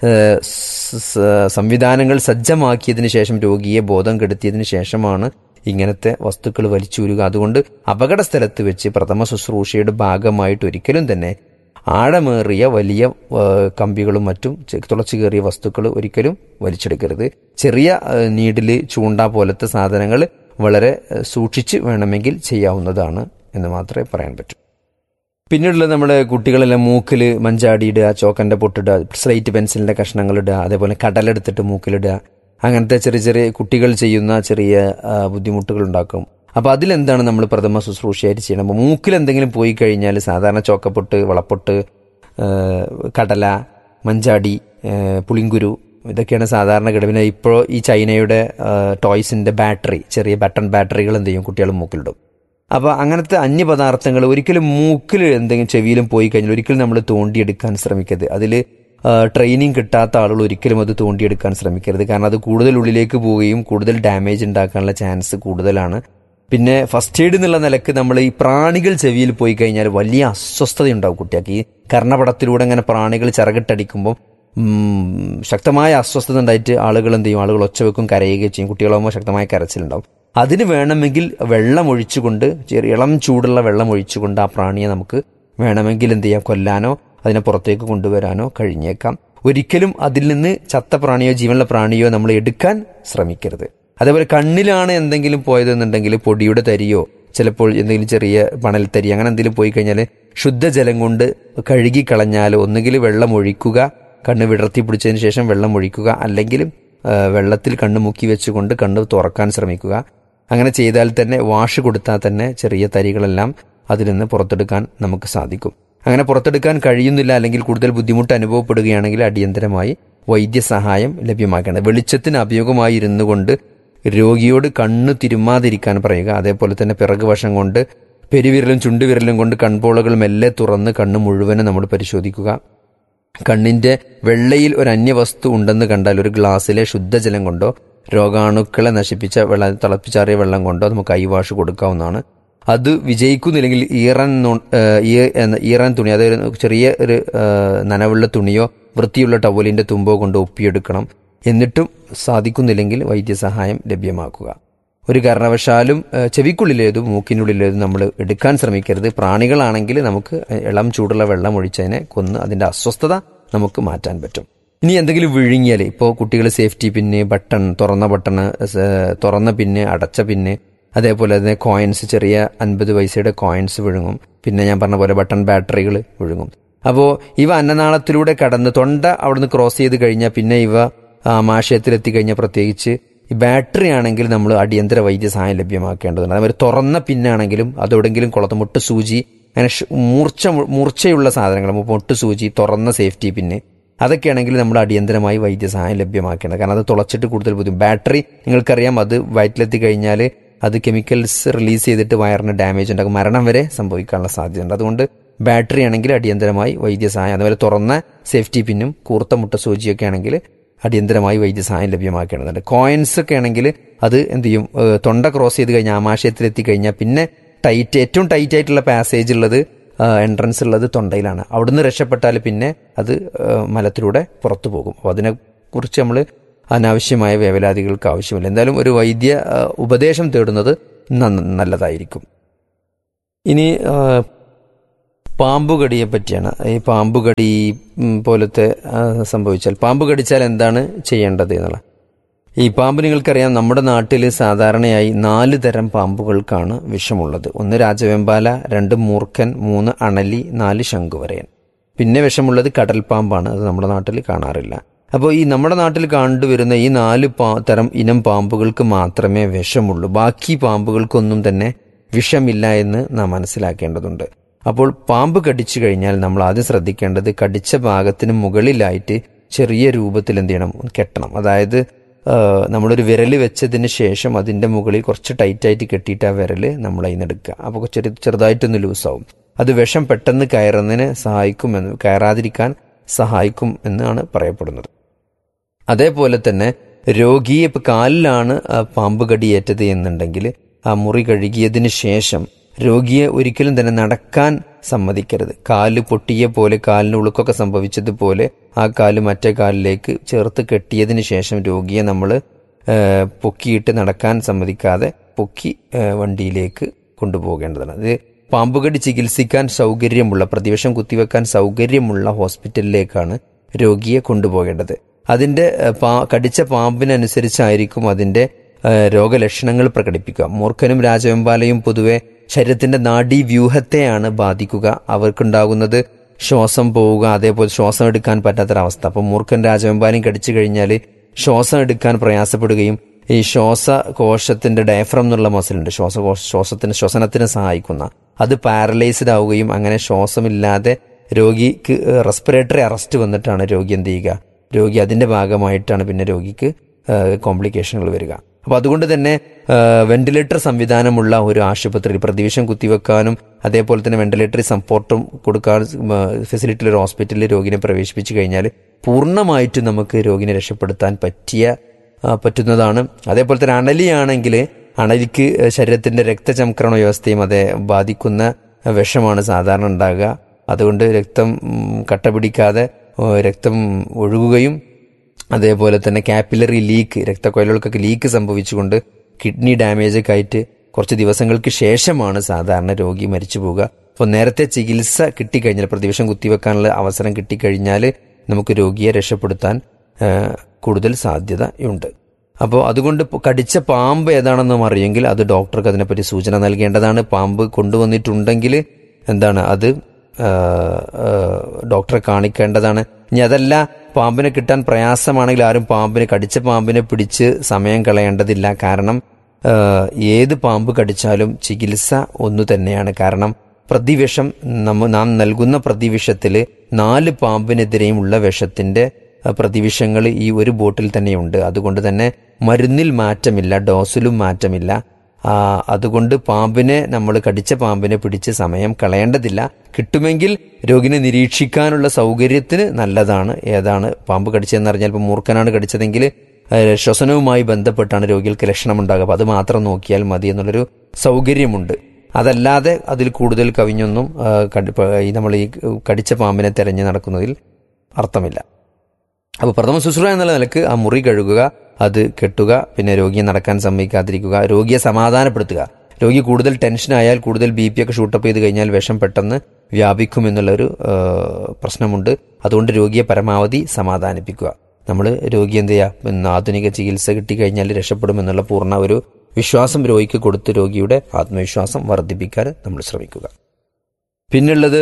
C: സംവിധാനങ്ങൾ സജ്ജമാക്കിയതിനു ശേഷം രോഗിയെ ബോധം കെടുത്തിയതിനു ശേഷമാണ് ഇങ്ങനത്തെ വസ്തുക്കൾ വലിച്ചൂരുക. അതുകൊണ്ട് അപകട സ്ഥലത്ത് വെച്ച് പ്രഥമ ശുശ്രൂഷയുടെ ഭാഗമായിട്ട് ഒരിക്കലും തന്നെ ആഴമേറിയ വലിയ കമ്പികളും മറ്റും തുളച്ചു കയറിയ വസ്തുക്കൾ ഒരിക്കലും വലിച്ചെടുക്കരുത്. ചെറിയ നീഡിൽ ചൂണ്ട പോലത്തെ സാധനങ്ങൾ വളരെ സൂക്ഷിച്ച് വേണമെങ്കിൽ ചെയ്യാവുന്നതാണ് എന്ന് മാത്രമേ പറയാൻ പറ്റൂ. പിന്നീടുള്ള നമ്മുടെ കുട്ടികളെല്ലാം മൂക്കിൽ മഞ്ചാടിയിടുക, ചോക്കൻ്റെ പൊട്ടിടുക, സ്ലേറ്റ് പെൻസിലിൻ്റെ കഷ്ണങ്ങളിടുക, അതേപോലെ കടലെടുത്തിട്ട് മൂക്കിലിടുക, അങ്ങനത്തെ ചെറിയ ചെറിയ കുട്ടികൾ ചെയ്യുന്ന ചെറിയ ബുദ്ധിമുട്ടുകൾ ഉണ്ടാക്കും. അപ്പോൾ അതിലെന്താണ് നമ്മൾ പ്രഥമ ശുശ്രൂഷയായിട്ട് ചെയ്യണം? അപ്പോൾ മൂക്കിൽ എന്തെങ്കിലും പോയി കഴിഞ്ഞാൽ സാധാരണ ചോക്കപ്പൊട്ട്, വളപ്പൊട്ട്, കടല, മഞ്ചാടി, പുളിങ്കുരു ഇതൊക്കെയാണ് സാധാരണ കിടപ്പിന്. ഇപ്പോൾ ഈ ചൈനയുടെ ടോയ്സിൻ്റെ ബാറ്ററി, ചെറിയ ബട്ടൺ ബാറ്ററികൾ എന്ത് ചെയ്യും കുട്ടികൾ മൂക്കിലിടും. അപ്പോൾ അങ്ങനത്തെ അന്യപദാർത്ഥങ്ങൾ ഒരിക്കലും മൂക്കിൽ എന്തെങ്കിലും ചെവിയിലും പോയി കഴിഞ്ഞാൽ ഒരിക്കലും നമ്മൾ തോണ്ടിയെടുക്കാൻ ശ്രമിക്കരുത്. അതിൽ ട്രെയിനിങ് കിട്ടാത്ത ആളുകൾ ഒരിക്കലും അത് തോണ്ടിയെടുക്കാൻ ശ്രമിക്കരുത്. കാരണം അത് കൂടുതൽ ഉള്ളിലേക്ക് പോവുകയും കൂടുതൽ ഡാമേജ് ഉണ്ടാക്കാനുള്ള ചാൻസ് കൂടുതലാണ്. പിന്നെ ഫസ്റ്റ് എയ്ഡ് എന്നുള്ള നിലക്ക് നമ്മൾ ഈ പ്രാണികൾ ചെവിയിൽ പോയി കഴിഞ്ഞാൽ വലിയ അസ്വസ്ഥതയുണ്ടാവും കുട്ടികൾക്ക്. ഈ കർണപടത്തിലൂടെ അങ്ങനെ പ്രാണികൾ ചിറകിട്ടടിക്കുമ്പോൾ ശക്തമായ അസ്വസ്ഥത ഉണ്ടായിട്ട് ആളുകൾ എന്ത് ചെയ്യും, ആളുകൾ ഒച്ചവെക്കും, കരയുകയും ചെയ്യും. കുട്ടികളാകുമ്പോൾ ശക്തമായ കരച്ചിലുണ്ടാവും. അതിന് വേണമെങ്കിൽ വെള്ളം ഒഴിച്ചുകൊണ്ട്, ചെറിയ ഇളം ചൂടുള്ള വെള്ളം ഒഴിച്ചുകൊണ്ട് ആ പ്രാണിയെ നമുക്ക് വേണമെങ്കിൽ എന്ത് ചെയ്യാം, കൊല്ലാനോ അതിനെ പുറത്തേക്ക് കൊണ്ടുവരാനോ കഴിഞ്ഞേക്കാം. ഒരിക്കലും അതിൽ നിന്ന് ചത്ത പ്രാണിയോ ജീവനുള്ള പ്രാണിയോ നമ്മൾ എടുക്കാൻ ശ്രമിക്കരുത്. അതേപോലെ കണ്ണിലാണ് എന്തെങ്കിലും പോയതെന്നുണ്ടെങ്കിൽ പൊടിയുടെ തരിയോ ചിലപ്പോൾ എന്തെങ്കിലും ചെറിയ മണൽത്തരി അങ്ങനെ എന്തെങ്കിലും പോയി കഴിഞ്ഞാൽ ശുദ്ധജലം കൊണ്ട് കഴുകിക്കളഞ്ഞാലോ, ഒന്നുകിൽ വെള്ളം ഒഴിക്കുക, കണ്ണ് വിടർത്തി പിടിച്ചതിന് ശേഷം വെള്ളം ഒഴിക്കുക, അല്ലെങ്കിൽ വെള്ളത്തിൽ കണ്ണ് മുക്കി വെച്ചുകൊണ്ട് കണ്ണ് തുറക്കാൻ ശ്രമിക്കുക. അങ്ങനെ ചെയ്താൽ തന്നെ, വാഷ് കൊടുത്താൽ തന്നെ ചെറിയ തരികളെല്ലാം അതിൽ നിന്ന് പുറത്തെടുക്കാൻ നമുക്ക് സാധിക്കും. അങ്ങനെ പുറത്തെടുക്കാൻ കഴിയുന്നില്ല, അല്ലെങ്കിൽ കൂടുതൽ ബുദ്ധിമുട്ട് അനുഭവപ്പെടുകയാണെങ്കിൽ അടിയന്തരമായി വൈദ്യസഹായം ലഭ്യമാക്കേണ്ടത്. വെളിച്ചത്തിന് അഭിയോഗമായി ഇരുന്നു കൊണ്ട് രോഗിയോട് കണ്ണ് തിരുമാതിരിക്കാൻ പറയുക. അതേപോലെ തന്നെ പിറകുവശം കൊണ്ട് പെരുവിരലും ചുണ്ടുവിരലും കൊണ്ട് കൺപോളകൾ മെല്ലെ തുറന്ന് കണ്ണ് മുഴുവനും നമ്മൾ പരിശോധിക്കുക. കണ്ണിന്റെ വെള്ളയിൽ ഒരു അന്യവസ്തു ഉണ്ടെന്ന് കണ്ടാൽ ഒരു ഗ്ലാസ്സിലെ ശുദ്ധജലം കൊണ്ടോ രോഗാണുക്കളെ നശിപ്പിച്ച വെള്ളം, തിളപ്പിച്ചാറിയ വെള്ളം കൊണ്ടോ നമുക്ക് ഐ വാഷ് കൊടുക്കാവുന്നതാണ്. അത് വിജയിക്കുന്നില്ലെങ്കിൽ ഈറൻ ഈറൻ തുണി, അതായത് ചെറിയ ഒരു നനവുള്ള തുണിയോ വൃത്തിയുള്ള ടവലിന്റെ തുമ്പോ കൊണ്ട് ഒപ്പിയെടുക്കണം. എന്നിട്ടും സാധിക്കുന്നില്ലെങ്കിൽ വൈദ്യസഹായം ലഭ്യമാക്കുക. ഒരു കാരണവശാലും ചെവിക്കുള്ളിലേതും മൂക്കിനുള്ളിലേതും നമ്മൾ എടുക്കാൻ ശ്രമിക്കരുത്. പ്രാണികളാണെങ്കിൽ നമുക്ക് ഇളം ചൂടുള്ള വെള്ളം ഒഴിച്ചതിനെ കൊന്ന് അതിൻ്റെ അസ്വസ്ഥത നമുക്ക് മാറ്റാൻ പറ്റും. ഇനി എന്തെങ്കിലും വിഴുങ്ങിയാൽ, ഇപ്പോൾ കുട്ടികൾ സേഫ്റ്റി പിന്ന്, ബട്ടൺ, തുറന്ന ബട്ടൺ, തുറന്ന പിന്ന്, അടച്ച പിന്ന്, അതേപോലെ തന്നെ കോയിൻസ്, ചെറിയ അൻപത് പൈസയുടെ കോയിൻസ് വിഴുങ്ങും. പിന്നെ ഞാൻ പറഞ്ഞ പോലെ ബട്ടൺ ബാറ്ററികൾ വിഴുങ്ങും. അപ്പോൾ ഇവ അന്നനാളത്തിലൂടെ കടന്ന് തൊണ്ട അവിടുന്ന് ക്രോസ് ചെയ്ത് കഴിഞ്ഞാൽ പിന്നെ ഇവ ആമാശയത്തിലെത്തിക്കഴിഞ്ഞാൽ, പ്രത്യേകിച്ച് ഈ ബാറ്ററി ആണെങ്കിൽ നമ്മൾ അടിയന്തര വൈദ്യസഹായം ലഭ്യമാക്കേണ്ടതുണ്ട്. അതുപോലെ തുറന്ന പിന്നാണെങ്കിലും അതെവിടെങ്കിലും കുളത്ത് മുട്ട് സൂചി, അങ്ങനെ മൂർച്ച മൂർച്ചയുള്ള സാധനങ്ങൾ, മുട്ട് സൂചി, തുറന്ന സേഫ്റ്റി പിന്ന്, അതൊക്കെയാണെങ്കിൽ നമ്മൾ അടിയന്തരമായി വൈദ്യസഹായം ലഭ്യമാക്കേണ്ടത്. കാരണം അത് തുളച്ചിട്ട് കൂടുതൽ ബുദ്ധിമുട്ട്. ബാറ്ററി നിങ്ങൾക്കറിയാം, അത് വയറ്റിലെത്തി കഴിഞ്ഞാൽ അത് കെമിക്കൽസ് റിലീസ് ചെയ്തിട്ട് വയറിന് ഡാമേജ് ഉണ്ടാക്കും, മരണം വരെ സംഭവിക്കാനുള്ള സാധ്യതയുണ്ട്. അതുകൊണ്ട് ബാറ്ററി ആണെങ്കിൽ അടിയന്തരമായി വൈദ്യസഹായം, അതുപോലെ തുറന്ന സേഫ്റ്റി പിന്നും കൂർത്ത മുട്ട സൂചിയൊക്കെ ആണെങ്കിൽ അടിയന്തരമായി വൈദ്യസഹായം ലഭ്യമാക്കേണ്ടതുണ്ട്. കോയിൻസ് ഒക്കെ ആണെങ്കിൽ അത് എന്ത് ചെയ്യും, തൊണ്ട ക്രോസ് ചെയ്ത് കഴിഞ്ഞാൽ ആമാശയത്തിലെത്തി കഴിഞ്ഞാൽ പിന്നെ ടൈറ്റ്, ഏറ്റവും ടൈറ്റ് ആയിട്ടുള്ള പാസേജ് ഉള്ളത്, എൻട്രൻസ് ഉള്ളത് തൊണ്ടയിലാണ്. അവിടുന്ന് രക്ഷപ്പെട്ടാൽ പിന്നെ അത് മലത്തിലൂടെ പുറത്തു പോകും. അപ്പോൾ അതിനെക്കുറിച്ച് നമ്മൾ അനാവശ്യമായ വേവലാതികൾക്ക് ആവശ്യമില്ല. എന്തായാലും ഒരു വൈദ്യ ഉപദേശം തേടുന്നത് നല്ലതായിരിക്കും. ഇനി പാമ്പുകടിയെ പറ്റിയാണ്. ഈ പാമ്പുകടി പോലത്തെ സംഭവിച്ചാൽ, പാമ്പ് കടിച്ചാൽ എന്താണ് ചെയ്യേണ്ടത് എന്നുള്ള. ഈ പാമ്പ് നിങ്ങൾക്കറിയാം, നമ്മുടെ നാട്ടിൽ സാധാരണയായി നാല് തരം പാമ്പുകൾക്കാണ് വിഷമുള്ളത്. ഒന്ന് രാജവെമ്പാല, രണ്ട് മൂർഖൻ, മൂന്ന് അണലി, നാല് ശംഖുവരയൻ. പിന്നെ വിഷമുള്ളത് കടൽ പാമ്പാണ്. അത് നമ്മുടെ നാട്ടിൽ കാണാറില്ല. അപ്പോൾ ഈ നമ്മുടെ നാട്ടിൽ കണ്ടുവരുന്ന ഈ നാല് പാ തരം ഇനം പാമ്പുകൾക്ക് മാത്രമേ വിഷമുള്ളൂ. ബാക്കി പാമ്പുകൾക്കൊന്നും തന്നെ വിഷമില്ല എന്ന് നാം മനസ്സിലാക്കേണ്ടതുണ്ട്. അപ്പോൾ പാമ്പ് കടിച്ചു കഴിഞ്ഞാൽ നമ്മൾ ആദ്യം ശ്രദ്ധിക്കേണ്ടത്, കടിച്ച ഭാഗത്തിന് മുകളിലായിട്ട് ചെറിയ രൂപത്തിൽ എന്ത് ചെയ്യണം, കെട്ടണം. അതായത് നമ്മളൊരു വിരൽ വെച്ചതിന് ശേഷം അതിൻ്റെ മുകളിൽ കുറച്ച് ടൈറ്റായിട്ട് കെട്ടിയിട്ട് ആ വിരൽ നമ്മൾ അതിന് എടുക്കുക. അപ്പോൾ ചെറിയ ചെറുതായിട്ടൊന്ന് ലൂസാവും. അത് വിഷം പെട്ടെന്ന് കയറുന്നതിന് സഹായിക്കുമെന്ന്, കയറാതിരിക്കാൻ സഹായിക്കും എന്നാണ് പറയപ്പെടുന്നത്. അതേപോലെ തന്നെ രോഗിയെ, ഇപ്പോൾ കാലിലാണ് പാമ്പ് കടിയേറ്റത് എന്നുണ്ടെങ്കിൽ ആ മുറി കഴുകിയതിന് ശേഷം രോഗിയെ ഒരിക്കലും തന്നെ നടക്കാൻ സമ്മതിക്കരുത്. കാല് പൊട്ടിയ പോലെ, കാലിന് ഉളുക്കൊക്കെ സംഭവിച്ചതുപോലെ ആ കാല് മറ്റേ കാലിലേക്ക് ചേർത്ത് കെട്ടിയതിന് ശേഷം രോഗിയെ നമ്മൾ പൊക്കിയിട്ട് നടക്കാൻ സമ്മതിക്കാതെ പൊക്കി വണ്ടിയിലേക്ക് കൊണ്ടുപോകേണ്ടതാണ്. അത് പാമ്പുകടി ചികിത്സിക്കാൻ സൗകര്യമുള്ള, പ്രതിവിഷം കുത്തിവെക്കാൻ സൗകര്യമുള്ള ഹോസ്പിറ്റലിലേക്കാണ് രോഗിയെ കൊണ്ടുപോകേണ്ടത്. അതിൻ്റെ പാ കടിച്ച പാമ്പിനനുസരിച്ചായിരിക്കും അതിൻ്റെ രോഗലക്ഷണങ്ങൾ പ്രകടിപ്പിക്കുക. മൂർഖനും രാജവെമ്പാലയും പൊതുവെ ശരീരത്തിന്റെ നാഡീവ്യൂഹത്തെയാണ് ബാധിക്കുക. അവർക്കുണ്ടാകുന്നത് ശ്വാസം പോവുക, അതേപോലെ ശ്വാസം എടുക്കാൻ പറ്റാത്തൊരവസ്ഥ. അപ്പം മൂർഖൻ രാജവെമ്പാലയും കടിച്ചു കഴിഞ്ഞാൽ ശ്വാസം എടുക്കാൻ പ്രയാസപ്പെടുകയും ഈ ശ്വാസകോശത്തിന്റെ ഡയഫ്രം എന്നുള്ള മസിലുണ്ട്, ശ്വാസകോശ ശ്വാസത്തിന് ശ്വസനത്തിന് സഹായിക്കുന്ന, അത് പാരലൈസ്ഡ് ആവുകയും അങ്ങനെ ശ്വാസമില്ലാതെ രോഗിക്ക് റെസ്പിറേറ്ററി അറസ്റ്റ് വന്നിട്ടാണ് രോഗി എന്ത് ചെയ്യുക, രോഗി അതിന്റെ ഭാഗമായിട്ടാണ് പിന്നെ രോഗിക്ക് കോംപ്ലിക്കേഷനുകൾ വരിക. അപ്പോൾ അതുകൊണ്ട് തന്നെ വെന്റിലേറ്റർ സംവിധാനമുള്ള ഒരു ആശുപത്രിയിൽ പ്രതിവിഷം കുത്തിവെക്കാനും അതേപോലെ തന്നെ വെന്റിലേറ്ററി സപ്പോർട്ടും കൊടുക്കാൻ ഫെസിലിറ്റിയുള്ള ഒരു ഹോസ്പിറ്റലിൽ രോഗിനെ പ്രവേശിപ്പിച്ചു കഴിഞ്ഞാൽ പൂർണ്ണമായിട്ടും നമുക്ക് രോഗിനെ രക്ഷപ്പെടുത്താൻ പറ്റിയ പറ്റുന്നതാണ്. അതേപോലെ തന്നെ അണലിയാണെങ്കിൽ അണലിക്ക് ശരീരത്തിന്റെ രക്തചംക്രമണ വ്യവസ്ഥയും അതേ ബാധിക്കുന്ന വിഷമാണ് സാധാരണ ഉണ്ടാകുക. അതുകൊണ്ട് രക്തം കട്ട പിടിക്കാതെ രക്തം ഒഴുകുകയും അതേപോലെ തന്നെ capillary leak, രക്തക്കൊഴലുകൾക്കൊക്കെ leak സംഭവിച്ചുകൊണ്ട് kidney damage ഒക്കെ ആയിട്ട് കുറച്ച് ദിവസങ്ങൾക്ക് ശേഷമാണ് സാധാരണ രോഗി മരിച്ചു പോവുക. അപ്പോൾ നേരത്തെ ചികിത്സ കിട്ടിക്കഴിഞ്ഞാൽ, പ്രതിവിഷം കുത്തിവെക്കാനുള്ള അവസരം കിട്ടിക്കഴിഞ്ഞാൽ നമുക്ക് രോഗിയെ രക്ഷപ്പെടുത്താൻ കൂടുതൽ സാധ്യതയുണ്ട്. അപ്പോൾ അതുകൊണ്ട് കടിച്ച പാമ്പ് ഏതാണെന്നും അറിയെങ്കിൽ അത് ഡോക്ടർക്ക് അതിനെപ്പറ്റി സൂചന നൽകേണ്ടതാണ്. പാമ്പ് കൊണ്ടുവന്നിട്ടുണ്ടെങ്കിൽ എന്താണ് അത് ഡോക്ടറെ കാണിക്കേണ്ടതാണ്. ഇനി അതല്ല, പാമ്പിനെ കിട്ടാൻ പ്രയാസമാണെങ്കിൽ ആരും പാമ്പിനെ കടിച്ച പാമ്പിനെ പിടിച്ച് സമയം കളയേണ്ടതില്ല. കാരണം ഏത് പാമ്പ് കടിച്ചാലും ചികിത്സ ഒന്നു തന്നെയാണ്. കാരണം പ്രതിവിഷം നമ്മ നാം നൽകുന്ന പ്രതിവിഷത്തിൽ നാല് പാമ്പിനെതിരെയുമുള്ള വിഷത്തിന്റെ പ്രതിവിഷങ്ങൾ ഈ ഒരു ബോട്ടിൽ തന്നെയുണ്ട്. അതുകൊണ്ട് തന്നെ മരുന്നിൽ മാറ്റമില്ല, ഡോസിലും മാറ്റമില്ല. അതുകൊണ്ട് പാമ്പിനെ നമ്മൾ കടിച്ച പാമ്പിനെ പിടിച്ച് സമയം കളയേണ്ടതില്ല. കിട്ടുമെങ്കിൽ രോഗിനെ നിരീക്ഷിക്കാനുള്ള സൗകര്യത്തിന് നല്ലതാണ്. ഏതാണ് പാമ്പ് കടിച്ചതെന്ന് അറിഞ്ഞാൽ, ഇപ്പോൾ മൂർഖനാണ് കടിച്ചതെങ്കിൽ ശ്വസനവുമായി ബന്ധപ്പെട്ടാണ് രോഗികൾക്ക് ലക്ഷണമുണ്ടാകുക. അപ്പോൾ അത് മാത്രം നോക്കിയാൽ മതി എന്നുള്ളൊരു സൗകര്യമുണ്ട്. അതല്ലാതെ അതിൽ കൂടുതൽ കവിഞ്ഞൊന്നും നമ്മൾ ഈ കടിച്ച പാമ്പിനെ തെരഞ്ഞു നടക്കുന്നതിൽ അർത്ഥമില്ല. അപ്പോൾ പ്രഥമ ശുശ്രൂഷ എന്നുള്ള നിലക്ക് ആ മുറി കഴുകുക, അത് കെട്ടുക, പിന്നെ രോഗിയെ നടക്കാൻ സമ്മതിക്കാതിരിക്കുക, രോഗിയെ സമാധാനപ്പെടുത്തുക. രോഗി കൂടുതൽ ടെൻഷനായാൽ, കൂടുതൽ ബി പി ഒക്കെ ഷൂട്ടപ്പ് ചെയ്ത് കഴിഞ്ഞാൽ വിഷം പെട്ടെന്ന് വ്യാപിക്കുമെന്നുള്ളൊരു പ്രശ്നമുണ്ട്. അതുകൊണ്ട് രോഗിയെ പരമാവധി സമാധാനിപ്പിക്കുക. നമ്മൾ രോഗി എന്ത് ചെയ്യുക, ആധുനിക ചികിത്സ കിട്ടിക്കഴിഞ്ഞാൽ രക്ഷപ്പെടുമെന്നുള്ള പൂർണ്ണ ഒരു വിശ്വാസം രോഗിക്ക് കൊടുത്ത് രോഗിയുടെ ആത്മവിശ്വാസം വർദ്ധിപ്പിക്കാൻ നമ്മൾ ശ്രമിക്കുക. പിന്നുള്ളത്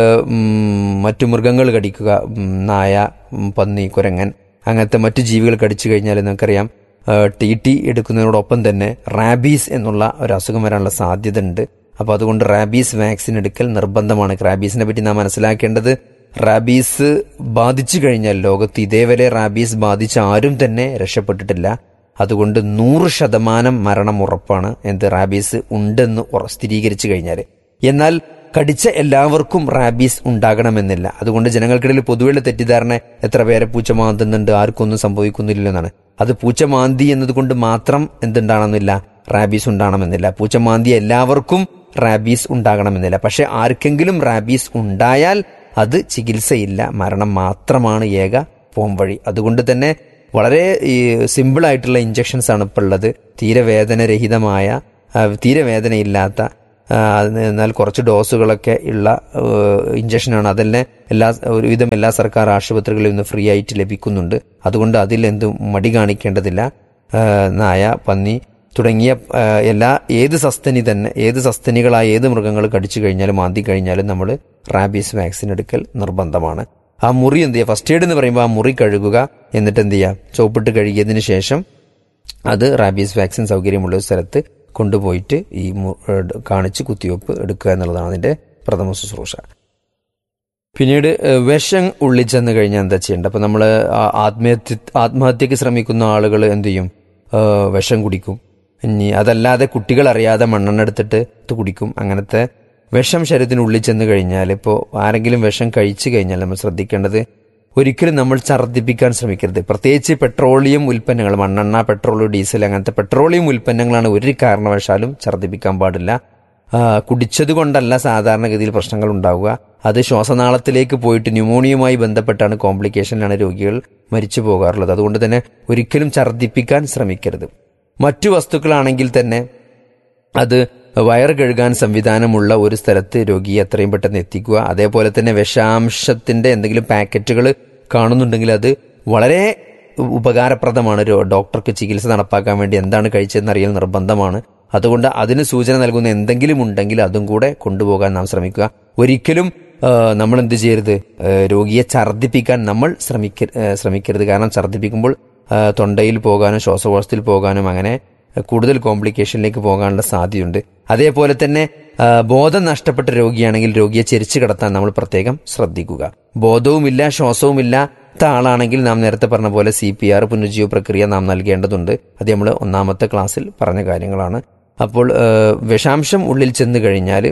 C: മറ്റു മൃഗങ്ങൾ കടിക്കുക, നായ, പന്നി, കുരങ്ങൻ, അങ്ങനത്തെ മറ്റു ജീവികൾ കടിച്ചു കഴിഞ്ഞാൽ നമുക്കറിയാം ടി ടി എടുക്കുന്നതിനോടൊപ്പം തന്നെ റാബീസ് എന്നുള്ള ഒരു അസുഖം വരാനുള്ള സാധ്യത ഉണ്ട്. അപ്പോൾ അതുകൊണ്ട് റാബീസ് വാക്സിൻ എടുക്കൽ നിർബന്ധമാണ്. റാബീസിനെ പറ്റി നാം മനസ്സിലാക്കേണ്ടത്, റാബീസ് ബാധിച്ചു കഴിഞ്ഞാൽ, ലോകത്ത് ഇതേവരെ റാബീസ് ബാധിച്ച ആരും തന്നെ രക്ഷപ്പെട്ടിട്ടില്ല. അതുകൊണ്ട് നൂറ് ശതമാനം മരണം ഉറപ്പാണ് എന്ത് റാബീസ് ഉണ്ടെന്ന് സ്ഥിരീകരിച്ചു കഴിഞ്ഞാൽ. എന്നാൽ കടിച്ച എല്ലാവർക്കും റാബീസ് ഉണ്ടാകണമെന്നില്ല. അതുകൊണ്ട് ജനങ്ങൾക്കിടയിൽ പൊതുവെയുള്ള തെറ്റിദ്ധാരണ, എത്ര പേരെ പൂച്ച മാന്തുന്നുണ്ട്, ആർക്കൊന്നും സംഭവിക്കുന്നില്ലെന്നാണ്. അത് പൂച്ച മാന്തി എന്നതുകൊണ്ട് മാത്രം എന്തുണ്ടാകണമെന്നില്ല, റാബീസ് ഉണ്ടാകണമെന്നില്ല. പൂച്ച മാന്തി എല്ലാവർക്കും റാബീസ് ഉണ്ടാകണമെന്നില്ല. പക്ഷെ ആർക്കെങ്കിലും റാബീസ് ഉണ്ടായാൽ അത് ചികിത്സയില്ല, മരണം മാത്രമാണ് ഏക പോംവഴി. അതുകൊണ്ട് തന്നെ വളരെ സിമ്പിൾ ആയിട്ടുള്ള ഇഞ്ചക്ഷൻസ് ആണ് ഇപ്പോൾ ഉള്ളത്. തീരെ വേദനരഹിതമായ, തീരെ വേദനയില്ലാത്ത, എന്നാൽ കുറച്ച് ഡോസുകളൊക്കെ ഉള്ള ഇഞ്ചക്ഷനാണ്. അതെല്ലാം എല്ലാ ഒരുവിധം എല്ലാ സർക്കാർ ആശുപത്രികളിൽ നിന്ന് ഫ്രീ ആയിട്ട് ലഭിക്കുന്നുണ്ട്. അതുകൊണ്ട് അതിൽ എന്തും മടി കാണിക്കേണ്ടതില്ല. നായ, പന്നി തുടങ്ങിയ എല്ലാ ഏത് സസ്തനി തന്നെ ഏത് സസ്തനികളായ ഏത് മൃഗങ്ങൾ കടിച്ചു കഴിഞ്ഞാലും മാന്തി കഴിഞ്ഞാലും നമ്മൾ റാബീസ് വാക്സിൻ എടുക്കൽ നിർബന്ധമാണ്. ആ മുറി എന്ത് ചെയ്യുക, ഫസ്റ്റ് എയ്ഡ് എന്ന് പറയുമ്പോൾ ആ മുറി കഴുകുക, എന്നിട്ട് എന്ത് ചെയ്യുക, സോപ്പിട്ട് കഴുകിയതിന് ശേഷം അത് റാബീസ് വാക്സിൻ സൗകര്യമുള്ള ഒരു സ്ഥലത്ത് കൊണ്ടുപോയിട്ട് ഈ കാണിച്ച് കുത്തിവെപ്പ് എടുക്കുക എന്നുള്ളതാണ് അതിൻ്റെ പ്രഥമ ശുശ്രൂഷ. പിന്നീട് വിഷം ഉള്ളിച്ചെന്ന് കഴിഞ്ഞാൽ എന്താ ചെയ്യേണ്ടത്? അപ്പം നമ്മൾ ആത്മഹത്യ ആത്മഹത്യക്ക് ശ്രമിക്കുന്ന ആളുകൾ എന്ത് ചെയ്യും, വിഷം കുടിക്കും. ഇനി അതല്ലാതെ കുട്ടികൾ അറിയാതെ മണ്ണെണ്ണ എടുത്തിട്ട് കുടിക്കും. അങ്ങനത്തെ വിഷം ശരീരത്തിനുള്ളിൽ ചെന്ന് കഴിഞ്ഞാൽ, ഇപ്പോൾ ആരെങ്കിലും വിഷം കഴിച്ചു കഴിഞ്ഞാൽ നമ്മൾ ശ്രദ്ധിക്കേണ്ടത്, ഒരിക്കലും നമ്മൾ ഛർദ്ദിപ്പിക്കാൻ ശ്രമിക്കരുത്. പ്രത്യേകിച്ച് പെട്രോളിയം ഉൽപ്പന്നങ്ങൾ, മണ്ണെണ്ണ, പെട്രോൾ, ഡീസൽ, അങ്ങനത്തെ പെട്രോളിയം ഉൽപ്പന്നങ്ങളാണ് ഒരു കാരണവശാലും ഛർദ്ദിപ്പിക്കാൻ പാടില്ല. കുടിച്ചത് കൊണ്ടല്ല സാധാരണഗതിയിൽ പ്രശ്നങ്ങൾ ഉണ്ടാവുക, അത് ശ്വാസനാളത്തിലേക്ക് പോയിട്ട് ന്യൂമോണിയയുമായി ബന്ധപ്പെട്ടാണ്, കോംപ്ലിക്കേഷനിലാണ് രോഗികൾ മരിച്ചു പോകാറുള്ളത്. അതുകൊണ്ട് തന്നെ ഒരിക്കലും ഛർദ്ദിപ്പിക്കാൻ ശ്രമിക്കരുത്. മറ്റു വസ്തുക്കളാണെങ്കിൽ തന്നെ അത് വയർ കഴുകാൻ സംവിധാനമുള്ള ഒരു സ്ഥലത്ത് രോഗിയെ എത്രയും പെട്ടെന്ന് എത്തിക്കുക. അതേപോലെ തന്നെ വിഷാംശത്തിൻ്റെ എന്തെങ്കിലും പാക്കറ്റുകൾ കാണുന്നുണ്ടെങ്കിൽ അത് വളരെ ഉപകാരപ്രദമാണ്. ഡോക്ടർക്ക് ചികിത്സ നടപ്പാക്കാൻ വേണ്ടി എന്താണ് കഴിച്ചതെന്ന് അറിയൽ നിർബന്ധമാണ്. അതുകൊണ്ട് അതിന് സൂചന നൽകുന്ന എന്തെങ്കിലും ഉണ്ടെങ്കിൽ അതും കൂടെ കൊണ്ടുപോകാൻ നാം ശ്രമിക്കുക. ഒരിക്കലും നമ്മൾ എന്ത് ചെയ്യരുത്, രോഗിയെ ഛർദ്ദിപ്പിക്കാൻ നമ്മൾ ശ്രമിക്ക ശ്രമിക്കരുത് കാരണം ഛർദ്ദിപ്പിക്കുമ്പോൾ തൊണ്ടയിൽ പോകാനും ശ്വാസകോശത്തിൽ പോകാനും അങ്ങനെ കൂടുതൽ കോംപ്ലിക്കേഷനിലേക്ക് പോകാനുള്ള സാധ്യതയുണ്ട്. അതേപോലെ തന്നെ ബോധം നഷ്ടപ്പെട്ട രോഗിയാണെങ്കിൽ രോഗിയെ ചെരിച്ചു കിടത്താൻ നമ്മൾ പ്രത്യേകം ശ്രദ്ധിക്കുക. ബോധവുമില്ല ശ്വാസവുമില്ലാത്ത ആളാണെങ്കിൽ നാം നേരത്തെ പറഞ്ഞ പോലെ സി പി ആർ പുനരുജ്ജീവ പ്രക്രിയ നാം നൽകേണ്ടതുണ്ട്. അത് നമ്മൾ ഒന്നാമത്തെ ക്ലാസ്സിൽ പറഞ്ഞ കാര്യങ്ങളാണ്. അപ്പോൾ വിഷാംശം ഉള്ളിൽ ചെന്ന് കഴിഞ്ഞാൽ